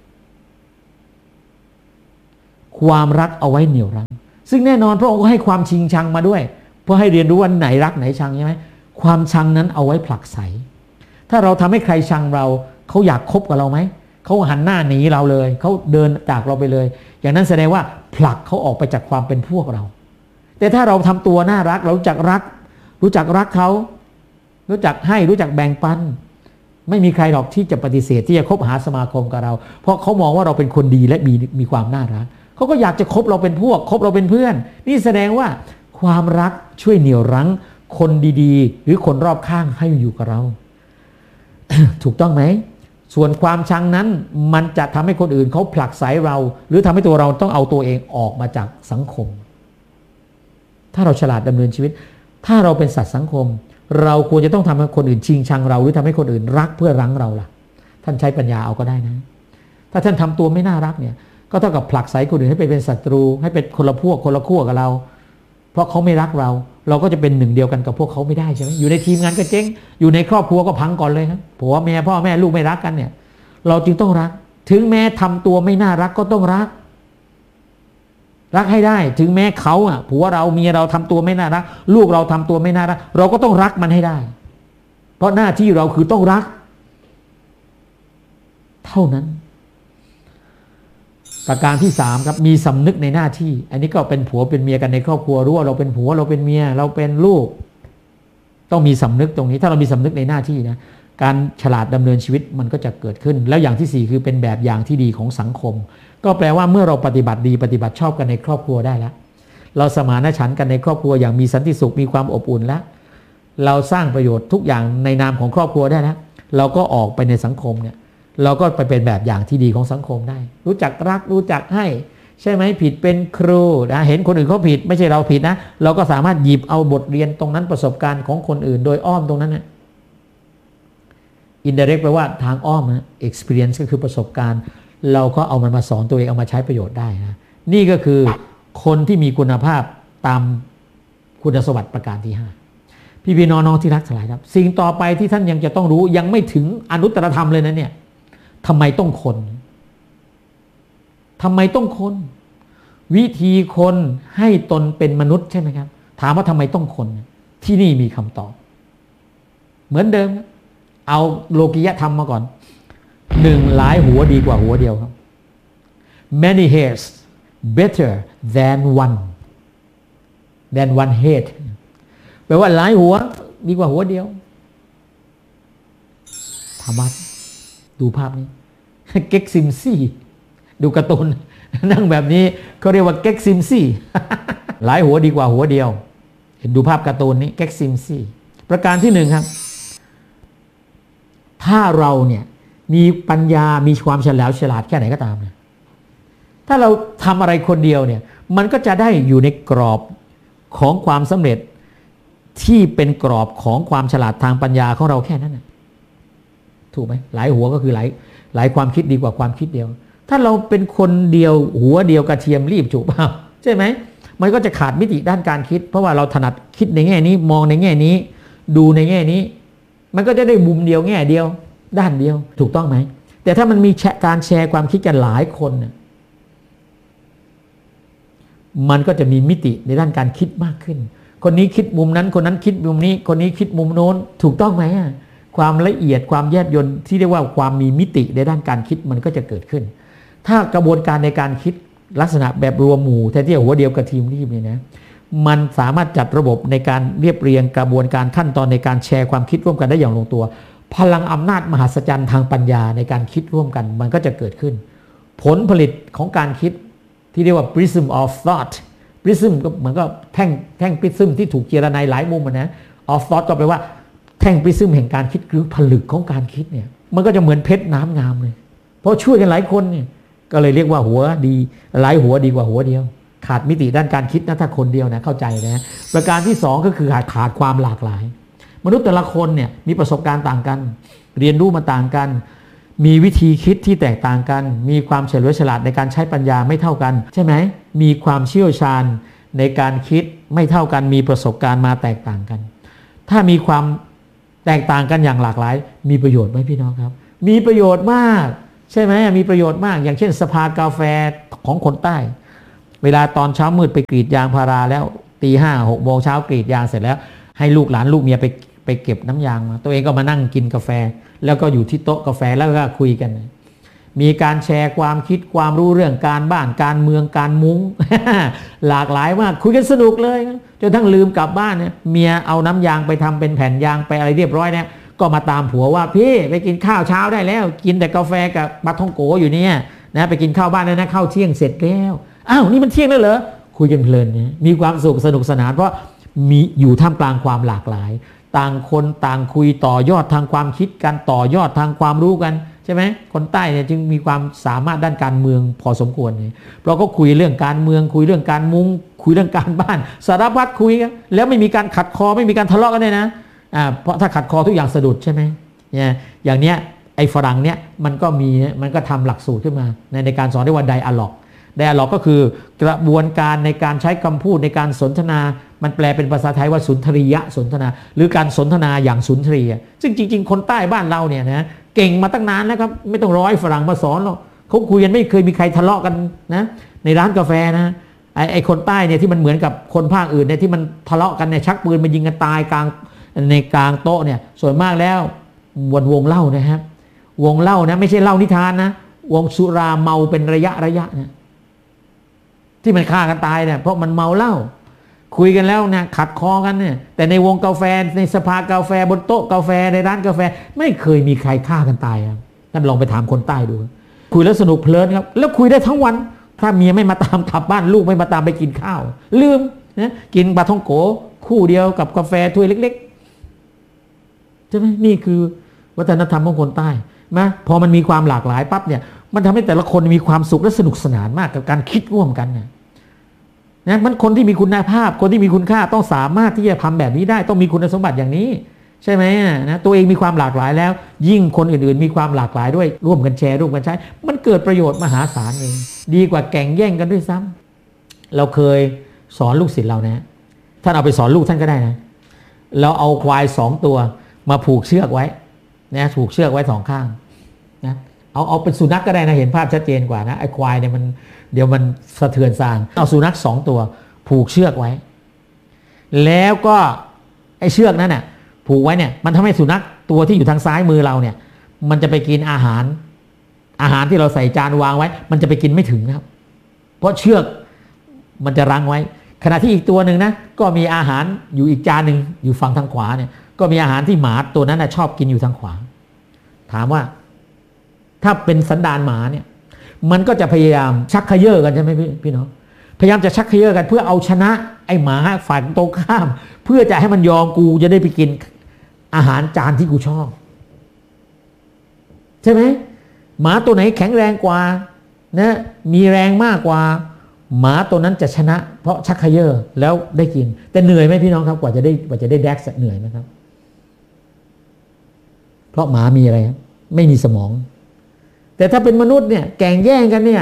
ความรักเอาไว้เหนี่ยวรั้งซึ่งแน่นอนพระองค์ก็ให้ความชิงชังมาด้วยเพื่อให้เรียนรู้ว่าไหนรักไหนชังใช่ไหมความชังนั้นเอาไว้ผลักไสถ้าเราทำให้ใครชังเราเขาอยากคบกับเราไหมเขาหันหน้าหนีเราเลยเขาเดินจากเราไปเลยอย่างนั้นแสดงว่าผลักเขาออกไปจากความเป็นพวกเราแต่ถ้าเราทำตัวน่ารักเรารู้จักรักรู้จักรักเขารู้จักให้รู้จักแบ่งปันไม่มีใครหรอกที่จะปฏิเสธที่จะคบหาสมาคมกับเราเพราะเขามองว่าเราเป็นคนดีและมีมีความน่ารักเขาก็อยากจะคบเราเป็นพวกคบเราเป็นเพื่อนนี่แสดงว่าความรักช่วยเหนี่ยวรั้งคนดีๆหรือคนรอบข้างให้อยู่กับเรา ถูกต้องไหมส่วนความชังนั้นมันจะทำให้คนอื่นเขาผลักไสเราหรือทำให้ตัวเราต้องเอาตัวเองออกมาจากสังคมถ้าเราฉลาดดำเนินชีวิตถ้าเราเป็นสัตว์สังคมเราควรจะต้องทำให้คนอื่นชิงชังเราหรือทำให้คนอื่นรักเพื่อรั้งเราล่ะท่านใช้ปัญญาเอาก็ได้นะถ้าท่านทำตัวไม่น่ารักเนี่ยก็เท่ากับผลักไสคนอื่นให้ไปเป็นศัตรูให้เป็นคนละพวกคนละขั้วกับเราเพราะเขาไม่รักเราเราก็จะเป็นหนึ่งเดียวกันกับพวกเขาไม่ได้ใช่ไหมอยู่ในทีมงานก็เจ๊งอยู่ในครอบครัวก็พังก่อนเลยครับผัวแม่พ่อแม่ลูกไม่รักกันเนี่ยเราจึงต้องรักถึงแม้ทำตัวไม่น่ารักก็ต้องรักรักให้ได้ถึงแม้เขาอ่ะผัวเราเมียเราทำตัวไม่น่ารักลูกเราทำตัวไม่น่ารักเราก็ต้องรักมันให้ได้เพราะหน้าที่เราคือต้องรักเท่านั้นประการที่สามครับมีสำนึกในหน้าที่อันนี้ก็เป็นผัวเป็นเมียกันในครอบครัวรู้ว่าเราเป็นผัวเราเป็นเมียเราเป็นลูกต้องมีสำนึกตรงนี้ถ้าเรามีสำนึกในหน้าที่นะการฉลาดดำเนินชีวิตมันก็จะเกิดขึ้นแล้วอย่างที่สี่คือเป็นแบบอย่างที่ดีของสังคมก็แปลว่าเมื่อเราปฏิบัติดีปฏิบัติชอบกันในครอบครัวได้แล้วเราสมานฉันท์กันในครอบครัวอย่างมีสันติสุขมีความอบอุ่นแล้วเราสร้างประโยชน์ทุกอย่างในนามของครอบครัวได้แล้วเราก็ออกไปในสังคมเนี่ยเราก็ไปเป็นแบบอย่างที่ดีของสังคมได้รู้จักรักรู้จักให้ใช่ไหมผิดเป็นครูนะเห็นคนอื่นเขาผิดไม่ใช่เราผิดนะเราก็สามารถหยิบเอาบทเรียนตรงนั้นประสบการณ์ของคนอื่นโดยอ้อมตรงนั้นนะ indirect แปลว่าทางอ้อมนะ experience ก็คือประสบการณ์เราก็เอามันมาสอนตัวเองเอามาใช้ประโยชน์ได้นะนี่ก็คือคนที่มีคุณภาพตามคุณสมบัติประการที่ห้าพี่พี่น้องๆที่รักทั้งหลายครับสิ่งต่อไปที่ท่านยังจะต้องรู้ยังไม่ถึงอนุตตรธรรมเลยนะเนี่ยทำไมต้องคนทำไมต้องคนวิธีคนให้ตนเป็นมนุษย์ใช่ไหมครับถามว่าทำไมต้องคนที่นี่มีคำตอบเหมือนเดิมเอาโลกิยธรรมมาก่อนหนึ่งหลายหัวดีกว่าหัวเดียวครับ many heads better than one than one head แปลว่าหลายหัวดีกว่าหัวเดียวธรรมะดูภาพนี้เก็กซิมซี่ดูการ์ตูนนั่งแบบนี้เขาเรียกว่าเก็กซิมซี่หลายหัวดีกว่าหัวเดียวเห็นดูภาพการ์ตูนนี้เก็กซิมซี่ประการที่หนึ่งครับถ้าเราเนี่ยมีปัญญามีความเฉลียวฉลาดแค่ไหนก็ตามเนี่ยถ้าเราทำอะไรคนเดียวเนี่ยมันก็จะได้อยู่ในกรอบของความสำเร็จที่เป็นกรอบของความฉลาดทางปัญญาของเราแค่นั้นนะถูกไหมหลายหัวก็คือหลายหลายความคิดดีกว่าความคิดเดียวถ้าเราเป็นคนเดียวหัวเดียวกระเทียมรีบจุกเปล่าใช่ไหมมันก็จะขาดมิติด้านการคิดเพราะว่าเราถนัดคิดในแง่นี้มองในแง่นี้ดูในแง่นี้มันก็จะได้มุมเดียวแง่เดียวด้านเดียวถูกต้องไหมแต่ถ้ามันมีการแชร์ความคิดกันหลายคนเนี่ยมันก็จะมีมิติในด้านการคิดมากขึ้นคนนี้คิดมุมนั้นคนนั้นคิดมุมนี้คนนี้คิดมุมโน้นถูกต้องไหมความละเอียดความแยบยลที่เรียกว่าความมีมิติในด้านการคิดมันก็จะเกิดขึ้นถ้ากระบวนการในการคิดลักษณะแบบรวมหมู่แทนที่หัวเดียวกับทีมรีบเนี่ยนะมันสามารถจัดระบบในการเรียบเรียงกระบวนการขั้นตอนในการแชร์ความคิดร่วมกันได้อย่างลงตัวพลังอำนาจมหัศจรรย์ทางปัญญาในการคิดร่วมกันมันก็จะเกิดขึ้นผลผลิตของการคิดที่เรียกว่า prism of thought prism ก็เหมือนกับแท่งแท่ง prism ที่ถูกเจรไนหลายมุมนะ of thought ก็แปลว่าแท่ง prism แห่งการคิดหรือผลึกของการคิดเนี่ยมันก็จะเหมือนเพชรน้ำงามเลยเพราะช่วยกันหลายคนเนี่ยก็เลยเรียกว่าหัวดีหลายหัวดีกว่าหัวเดียวขาดมิติด้านการคิดนะถ้าคนเดียวนะเข้าใจนะประการที่สองก็คือขาดขาดความหลากหลายมนุษย์แต่ละคนเนี่ยมีประสบการณ์ต่างกันเรียนรู้มาต่างกันมีวิธีคิดที่แตกต่างกันมีความเฉลียวฉลาดในการใช้ปัญญาไม่เท่ากันใช่ไหมมีความเชี่ยวชาญในการคิดไม่เท่ากันมีประสบการณ์มาแตกต่างกันถ้ามีความแตกต่างกันอย่างหลากหลายมีประโยชน์ไหมพี่น้องครับมีประโยชน์มากใช่ไหมมีประโยชน์มากอย่างเช่นสภากาแฟของคนใต้เวลาตอนเช้ามืดไปกรีดยางพาราแล้วตีห้าหกโมงเช้ากรีดยางเสร็จแล้วให้ลูกหลานลูกเมียไปไปเก็บน้ำยางมาตัวเองก็มานั่งกินกาแฟแล้วก็อยู่ที่โต๊ะกาแฟแล้วก็คุยกันมีการแชร์ความคิดความรู้เรื่องการบ้านการเมืองการมุ้ง หลากหลายมากคุยกันสนุกเลยจนทั้งลืมกลับบ้านเนี่ยเมียเอาน้ำยางไปทำเป็นแผ่นยางไปอะไรเรียบร้อยเนี่ยก็มาตามผัวว่าพี่ไปกินข้าวเช้าได้แล้วกินแต่กาแฟกับปลาท่องโกอยู่เนี่ยนะไปกินข้าวบ้านแล้วนะข้าวเที่ยงเสร็จแล้วอ้าวนี่มันเที่ยงแล้วเหรอคุยกันเพลินเนี่ยมีความสุขสนุกสนานเพราะมีอยู่ท่ามกลางความหลากหลายต่างคนต่างคุยต่อยอดทางความคิดกันต่อยอดทางความรู้กันใช่ไหมคนใต้เนี่ยจึงมีความสามารถด้านการเมืองพอสมควรเนี่ยเพราะก็คุยเรื่องการเมืองคุยเรื่องการมุ้งคุยเรื่องการบ้านสารพัดคุยกันแล้วไม่มีการขัดคอไม่มีการทะเลาะกันเลยนะอ่าเพราะถ้าขัดคอทุกอย่างสะดุดใช่ไหมเนี่ยอย่างเนี้ยไอ้ฝรั่งเนี่ยมันก็มีมันก็ทำหลักสูตรขึ้นมาในในการสอนเรียกว่าไดอะล็อกไดอะล็อกก็คือกระบวนการในการใช้คำพูดในการสนทนามันแปลเป็นภาษาไทยว่าสุนทรียะสนทนาหรือการสนทนาอย่างสุนทรียะซึ่งจริงๆคนใต้บ้านเราเนี่ยนะเก่งมาตั้งนานแล้วครับไม่ต้องรอให้ฝรั่งมาสอนหรอกเขาคุยกันไม่เคยมีใครทะเลาะกันนะในร้านกาแฟนะไอ้ไอ้คนใต้เนี่ยที่มันเหมือนกับคนภาคอื่นเนี่ยที่มันทะเลาะกันเนี่ยชักปืนมายิงกันตายกลางในกลางโต๊ะเนี่ยส่วนมากแล้ววนวงเล่านะครับวงเล่านะไม่ใช่เล่านิทานนะวงสุราเมาเป็นระยะระยะเนี่ยที่มันฆ่ากันตายเนี่ยเพราะมันเมาเหล้าคุยกันแล้วนะขัดคอกันเนี่ยแต่ในวงกาแฟในสภากาแฟบนโต๊ะกาแฟในร้านกาแฟไม่เคยมีใครฆ่ากันตายครับท่านลองไปถามคนใต้ดูคุยแล้วสนุกเพลินครับแล้วคุยได้ทั้งวันถ้าเมียไม่มาตามกลับบ้านลูกไม่มาตามไปกินข้าวลืมนะกินปลาท่องโกคู่เดียวกับกาแฟถ้วยเล็กๆใช่ไหมนี่คือวัฒนธรรมของคนใต้มาพอมันมีความหลากหลายปั๊บเนี่ยมันทำให้แต่ละคนมีความสุขและสนุกสนานมากกับการคิดร่วมกันนะนะมันคนที่มีคุณภาพคนที่มีคุณค่าต้องสามารถที่จะทำแบบนี้ได้ต้องมีคุณสมบัติอย่างนี้ใช่ไหมนะตัวเองมีความหลากหลายแล้วยิ่งคนอื่นๆมีความหลากหลายด้วยร่วมกันแชร์ร่วมกันใช้มันเกิดประโยชน์มหาศาลเองดีกว่าแข่งแย่งกันด้วยซ้ำเราเคยสอนลูกศิษย์เรานะท่านเอาไปสอนลูกท่านก็ได้นะเราเอาควายสองตัวมาผูกเชือกไว้นะผูกเชือกไว้สองข้างนะเอาเอาเป็นสุนัข ก, ก็ได้นะเห็นภาพชัดเจนกว่านะไอ้ควายเนี่ยมันเดี๋ยวมันสะเทือนซางเอาสุนัขสองตัวผูกเชือกไว้แล้วก็ไอ้เชือกนั้นน่ะผูกไว้เนี่ยมันทำให้สุนัขตัวที่อยู่ทางซ้ายมือเราเนี่ยมันจะไปกินอาหารอาหารที่เราใส่จานวางไว้มันจะไปกินไม่ถึงครับเพราะเชือกมันจะรั้งไว้ขณะที่อีกตัวหนึ่งนะก็มีอาหารอยู่อีกจานหนึ่งอยู่ฝั่งทางขวาเนี่ยก็มีอาหารที่หมาตัวนั้นนะชอบกินอยู่ทางขวาถามว่าถ้าเป็นสันดานหมาเนี่ยมันก็จะพยายามชักเขย่อกันใช่ไหมพี่พี่น้องพยายามจะชักเขย่อกันเพื่อเอาชนะไอ้หมาฝ่ายตรงข้ามเพื่อจะให้มันยอมกูจะได้ไปกินอาหารจานที่กูชอบใช่ไหมหมาตัวไหนแข็งแรงกว่านะมีแรงมากกว่าหมาตัวนั้นจะชนะเพราะชักเขย่อแล้วได้กินแต่เหนื่อยไหมพี่น้องครับกว่าจะได้กว่าจะได้แดกเหนื่อยไหมครับเพราะหมามีอะไรไม่มีสมองแต่ถ้าเป็นมนุษย์เนี่ยแข่งแย่งกันเนี่ย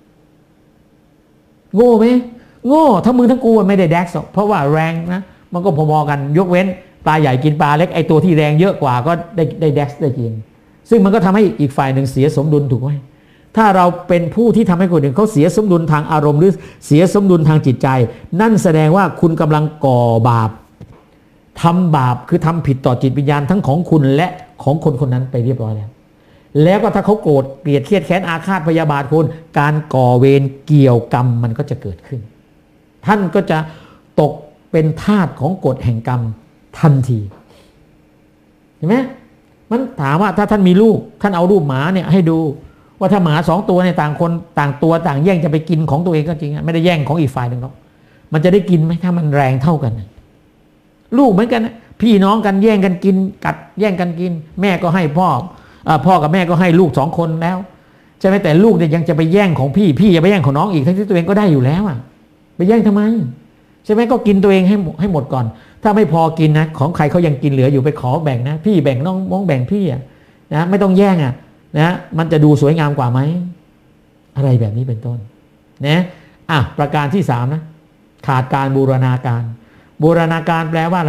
โง่ไหมโง่ทั้งมึงทั้งกูไม่ได้แดกเพราะว่าแรงนะมันก็พอๆกันยกเว้นปลาใหญ่กินปลาเล็กไอตัวที่แรงเยอะกว่าก็ได้ได้แดกได้กินซึ่งมันก็ทำให้อีกฝ่ายหนึ่งเสียสมดุลถูกไหมถ้าเราเป็นผู้ที่ทำให้คนอื่นเขาเสียสมดุลทางอารมณ์หรือเสียสมดุลทางจิตใจนั่นแสดงว่าคุณกำลังก่อบาปทำบาปคือทำผิดต่อจิตวิญญาณทั้งของคุณและของคนคนนั้นไปเรียบร้อยแล้วแล้วก็ถ้าเขาโกรธเกลียดเครียดแค้นอาฆาตพยาบาทคุณการก่อเวรเกี่ยวกรรมมันก็จะเกิดขึ้นท่านก็จะตกเป็นทาสของกฎแห่งกรรมทันทีเห็นไหมมันถามว่าถ้าท่านมีลูกท่านเอารูปหมาเนี่ยให้ดูว่าถ้าหมาสองตัวเนี่ยต่างคนต่างตัวต่างแย่งจะไปกินของตัวเองก็จริงไม่ได้แย่งของอีกฝ่ายหนึ่งหรอกมันจะได้กินไหมถ้ามันแรงเท่ากันลูกเหมือนกันพี่น้องกันแย่งกันกินกัดแย่งกันกินแม่ก็ให้พ่อพ่อกับแม่ก็ให้ลูกสองคนแล้วใช่ไหมแต่ลูกเนี่ยยังจะไปแย่งของพี่พี่จะไปแย่งของน้องอีกทั้งที่ตัวเองก็ได้อยู่แล้วอ่ะไปแย่งทำไมใช่ไหมก็กินตัวเองให้ให้หมดก่อนถ้าไม่พอกินนะของใครเขายังกินเหลืออยู่ไปขอแบ่งนะพี่แบ่งน้องน้องแบ่งพี่อ่ะนะไม่ต้องแย่งอ่ะนะมันจะดูสวยงามกว่าไหมอะไรแบบนี้เป็นต้นนะอ่ะประการที่สามนะขาดการบูรณาการบูรณาการแปลว่าอะไร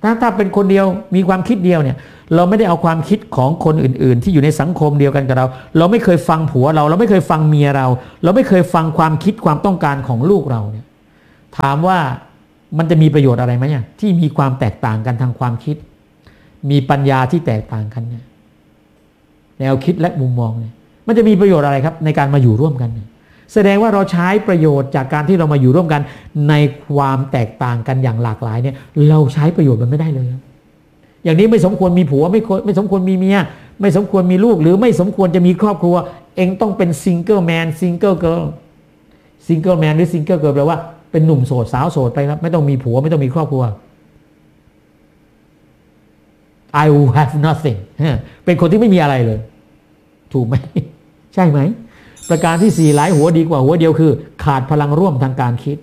ถ้าถ้าเป็นคนเดียวมีความคิดเดียวเนี่ยเราไม่ได้เอาความคิดของคนอื่นๆที่อยู่ในสังคมเดียวกันกับเราเราไม่เคยฟังผัวเราเราไม่เคยฟังเมียเราเราไม่เคยฟังความคิดความต้องการของลูกเราเนี่ยถามว่ามันจะมีประโยชน์อะไรไหมเนี่ยที่มีความแตกต่างกันทางความคิดมีปัญญาที่แตกต่างกันเนี่ยแนวคิดและมุมมองเนี่ยมันจะมีประโยชน์อะไรครับในการมาอยู่ร่วมกันเนี่ยแสดงว่าเราใช้ประโยชน์จากการที่เรามาอยู่ร่วมกันในความแตกต่างกันอย่างหลากหลายเนี่ยเราใช้ประโยชน์มันไม่ได้เลยอย่างนี้ไม่สมควรมีผัวไม่ไม่สมควรมีเมียไม่สมควรมีลูกหรือไม่สมควรจะมีครอบครัวเองต้องเป็นซิงเกิลแมนซิงเกิลเกิร์ลซิงเกิลแมนหรือซิงเกิลเกิร์ลแปลว่าเป็นหนุ่มโสดสาวโสดไปครับไม่ต้องมีผัวไม่ต้องมีครอบครัว I will have nothing เป็นคนที่ไม่มีอะไรเลยถูกไหมใช่ไหมประการที่สี่หลายหัวดีกว่าหัวเดียวคือขาดพลังร่วมทางการคิด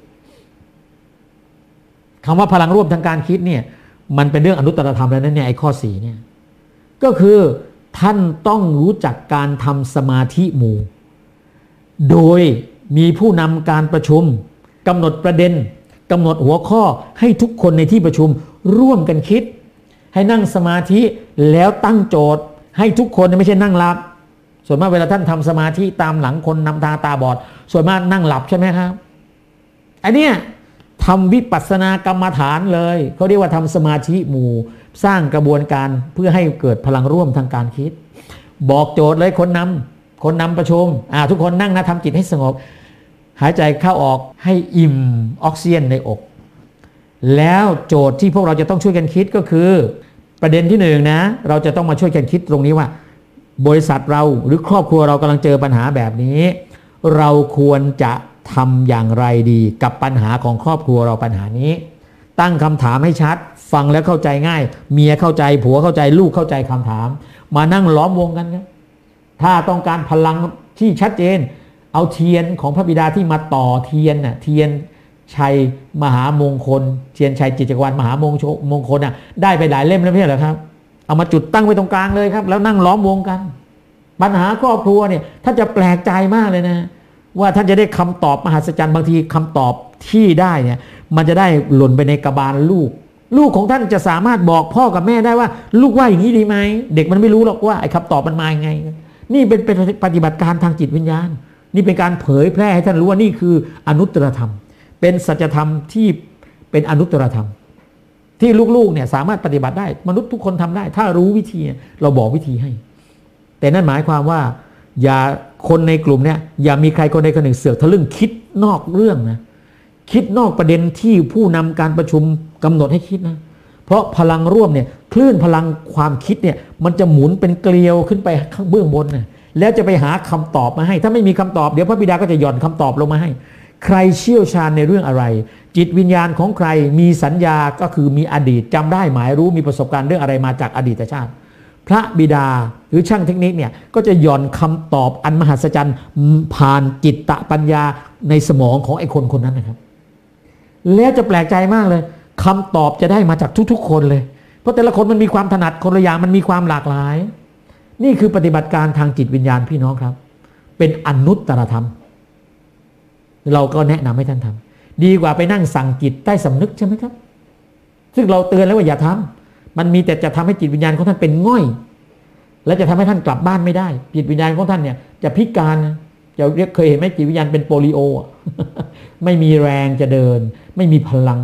คำว่าพลังร่วมทางการคิดเนี่ยมันเป็นเรื่องอนุตตรธรรมแล้วนั่นเนี่ยไอ้ข้อสี่เนี่ยก็คือท่านต้องรู้จักการทำสมาธิหมู่โดยมีผู้นำการประชุมกำหนดประเด็นกำหนดหัวข้อให้ทุกคนในที่ประชุมร่วมกันคิดให้นั่งสมาธิแล้วตั้งโจทย์ให้ทุกคนไม่ใช่นั่งหลับส่วนมากเวลาท่านทำสมาธิตามหลังคนนำทางตาบอดส่วนมากนั่งหลับใช่ไหมครับอันเนี้ยทำวิปัสสนากรรมฐานเลยเขาเรียกว่าทำสมาธิหมู่สร้างกระบวนการเพื่อให้เกิดพลังร่วมทางการคิดบอกโจทย์เลยคนนำคนนำประชุมอ่าทุกคนนั่งนะทำจิตให้สงบหายใจเข้าออกให้อิ่มออกซิเจนในอกแล้วโจทย์ที่พวกเราจะต้องช่วยกันคิดก็คือประเด็นที่หนึ่งนะเราจะต้องมาช่วยกันคิดตรงนี้ว่าบริษัทเราหรือครอบครัวเรากำลังเจอปัญหาแบบนี้เราควรจะทำอย่างไรดีกับปัญหาของครอบครัวเราปัญหานี้ตั้งคำถามให้ชัดฟังแล้วเข้าใจง่ายเมียเข้าใจผัวเข้าใจลูกเข้าใจคำถามมานั่งล้อมวงกันครับถ้าต้องการพลังที่ชัดเจนเอาเทียนของพระบิดาที่มาต่อเทียนน่ะเทียนชัยมหามงคลเทียนชัยจิตจักรวาลมหามงคลมงคลน่ะได้ไปหลายเล่มแล้วไม่ใช่เหรอครับเอามาจุดตั้งไว้ตรงกลางเลยครับแล้วนั่งล้อมวงกันปัญหาครอบครัวเนี่ยท่านจะแปลกใจมากเลยนะว่าท่านจะได้คำตอบมหัศจรรย์บางทีคำตอบที่ได้เนี่ยมันจะได้หล่นไปในกระบาลลูกลูกของท่านจะสามารถบอกพ่อกับแม่ได้ว่าลูกว่าอย่างนี้ดีไหมเด็กมันไม่รู้หรอกว่าไอ้คำตอบมันมายังไงนี่เป็นเป็นปฏิบัติการทางจิตวิญญาณนี่เป็นการเผยแพร่ให้ท่านรู้ว่านี่คืออนุตตรธรรมเป็นสัจธรรมที่เป็นอนุตตรธรรมที่ลูกๆเนี่ยสามารถปฏิบัติได้มนุษย์ทุกคนทำได้ถ้ารู้วิธีเราบอกวิธีให้แต่นั่นหมายความว่าอย่าคนในกลุ่มเนี่ยอย่ามีใครคนใดคนหนึ่งเสือกทะลึ่งคิดนอกเรื่องนะคิดนอกประเด็นที่ผู้นำการประชุมกำหนดให้คิดนะเพราะพลังร่วมเนี่ยคลื่นพลังความคิดเนี่ยมันจะหมุนเป็นเกลียวขึ้นไปข้างเบื้องบนนะแล้วจะไปหาคำตอบมาให้ถ้าไม่มีคำตอบเดี๋ยวพระบิดาก็จะหย่อนคำตอบลงมาให้ใครเชี่ยวชาญในเรื่องอะไรจิตวิญญาณของใครมีสัญญาก็คือมีอดีตจำได้หมายรู้มีประสบการณ์เรื่องอะไรมาจากอดีตชาติพระบิดาหรือช่างเทคนิคเนี่ยก็จะหย่อนคำตอบอันมหัศจรรย์ผ่านจิตตปัญญาในสมองของไอ้คนคนนั้นนะครับแล้วจะแปลกใจมากเลยคำตอบจะได้มาจากทุกๆคนเลยเพราะแต่ละคนมันมีความถนัดคนละอย่างมันมีความหลากหลายนี่คือปฏิบัติการทางจิตวิญญาณพี่น้องครับเป็นอนุตตรธรรมเราก็แนะนำให้ท่านทำดีกว่าไปนั่งสั่งจิตใต้สำนึกใช่ไหมครับซึ่งเราเตือนแล้วว่าอย่าทำมันมีแต่จะทำให้จิตวิญญาณของท่านเป็นง่อยและจะทำให้ท่านกลับบ้านไม่ได้จิตวิญญาณของท่านเนี่ยจะพิการนะจะเรียกเคยเห็นไหมจิตวิญญาณเป็นโปลิโอ ไม่มีแรงจะเดินไม่มีพลัง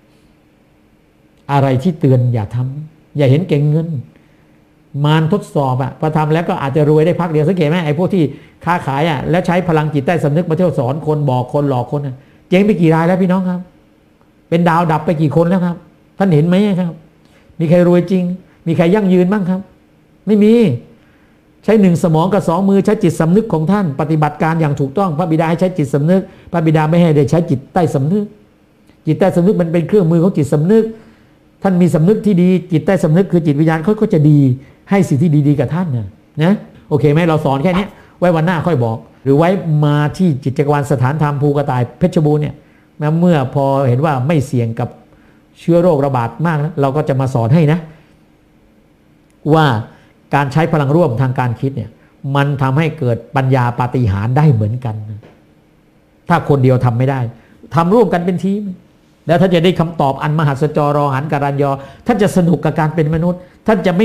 อะไรที่เตือนอย่าทำอย่าเห็นเก่งเงินมารทดสอบอ่ะพอทำแล้วก็อาจจะรวยได้พักเดียวสังเกตไหมไอ้พวกที่ค้าขายอ่ะแล้วใช้พลังจิตใต้สำนึกมาเที่ยวสอนคนบอกคนหลอกคนนะเจ๊งไปกี่รายแล้วพี่น้องครับเป็นดาวดับไปกี่คนแล้วครับท่านเห็นไหมครับมีใครรวยจริงมีใครยั่งยืนบ้างครับไม่มีใช้หนึ่งสมองกับสองมือใช้จิตสำนึกของท่านปฏิบัติการอย่างถูกต้องพระบิดาให้ใช้จิตสำนึกพระบิดาไม่ให้ได้ใช้จิตใต้สำนึกจิตใต้สำนึกมันเป็นเครื่องมือของจิตสำนึกท่านมีสำนึกที่ดีจิตใต้สำนึกคือจิตวิญญาณเขาก็จะดีให้สิ่งที่ดีๆกับท่านนะนะโอเคไหมเราสอนแค่นี้ไว้วันหน้าค่อยบอกหรือไว้มาที่จิตจักรวาลสถานธรรมภูกระต่ายเพชรบูรณ์เนี่ยเมื่อพอเห็นว่าไม่เสี่ยงกับเชื้อโรคระบาดมากนะเราก็จะมาสอนให้นะว่าการใช้พลังร่วมทางการคิดเนี่ยมันทำให้เกิดปัญญาปาฏิหาริย์ได้เหมือนกันนะถ้าคนเดียวทำไม่ได้ทำร่วมกันเป็นทีมแล้วท่านจะได้คำตอบอันมหัศจรรอหันการันยอท่านจะสนุกกับการเป็นมนุษย์ท่านจะไม่